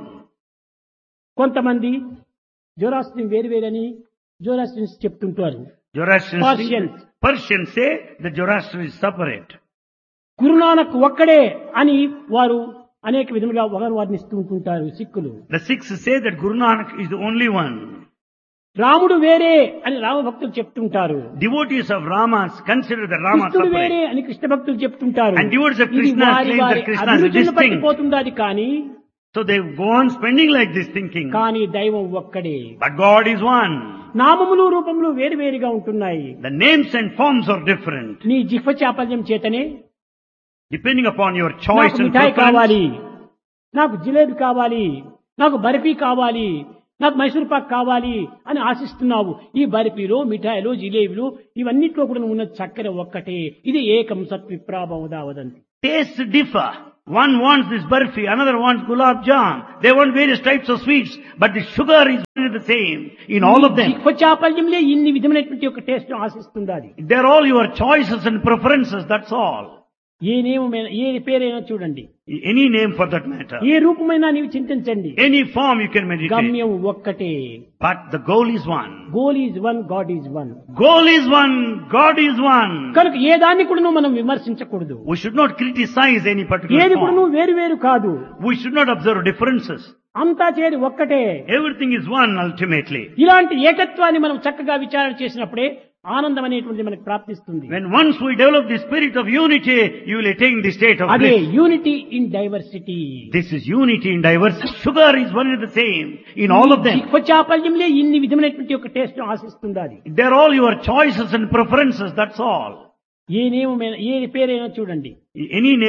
కొంతమంది జోరాస్ట్రీ వేరువేరని జోరాస్ట్రియన్స్ చెప్తుంటారు.
Zoroastrians, Persians say that Zoroaster is separate.
Guru Nanak ఒక్కడే అని వారు అనేక విధములుగా వర్ణిస్తూ ఉంటుంటారు సిక్కులు.
The Sikhs say that Guru Nanak is the only one.
రాముడు వేరే అని రామ భక్తులు చెప్తుంటారు.
Devotees of Ramas consider the Rama
కృష్ణుడు వేరే
separate.
అని కృష్ణ భక్తులు చెప్తుంటారు.
And devotees of
ఇది
Krishna
వారి
claim that
వారి
Krishna is
అభిరుచులను
distinct.
పట్టిపోతుంది అది. కానీ
So they go on spending like this thinking.
కానీ దైవం ఒక్కడే.
But God is one.
నామములు రూపములు వేరువేరుగా ఉంటున్నాయి.
The names and forms are different.
నీ జిహ్వ చాపల్యం చేతనే
Depending upon your choice
నాకు
and
మిఠాయి కావాలి,
preference.
నాకు జిలేబీ కావాలి, నాకు బర్ఫీ కావాలి, నాకు మైసూర్ పాక్ కావాలి అని ఆశిస్తున్నావు. ఈ బర్ఫీలో, మిఠాయిలో, జిలేబీలో ఇవన్నిట్లో కూడా ఉన్న చక్కెర ఒక్కటే. ఇది ఏకం సత్విప్రాభవదా వదంతి.
Tastes differ. One wants this barfi, another wants gulab jam. They want various types of sweets, but the sugar is the same in all of them.
జిహ్వ చాపల్యంలో ఇన్ని విధమైనటువంటి ఒక టేస్ట్ ఆశిస్తుంది అది.
They're all your choices and preferences, that's all.
ఏ నియమమైన ఏ పేరైనా చూడండి,
Any name for that matter.
ఏ రూపమైనా నీవు చింతించండి,
Any form you can meditate.
గమ్యం ఒక్కటే.
But the goal is one.
Goal is one, God is one.
Goal is one, God is one.
కనుక ఏ దాన్ని కూడా మనం విమర్శించకూడదు.
We should not criticize any particular
ఏది కూడా
form.
వేరు వేరు కాదు.
We should not observe differences.
అంతా చేరి ఒక్కటే.
Everything is one ultimately.
ఇలాంటి ఏకత్వాన్ని మనం చక్కగా విచారణ చేసినప్పుడే ఆనందం అనేటువంటిది మనకు ప్రాప్తిస్తుంది.
When once we develop the spirit of unity, you will attain the state of
అదే
bliss.
Unity in diversity.
This is unity in diversity. Sugar is one and the same in all of them.
జిహ్వ చాపల్యంలో ఇన్ని విధమైనటువంటి ఒక taste ఆశిస్తుంది అది.
They're all your choices and preferences, that's all.
ఏ నియమమైన ఏ పేరైనా చూడండి,
Any name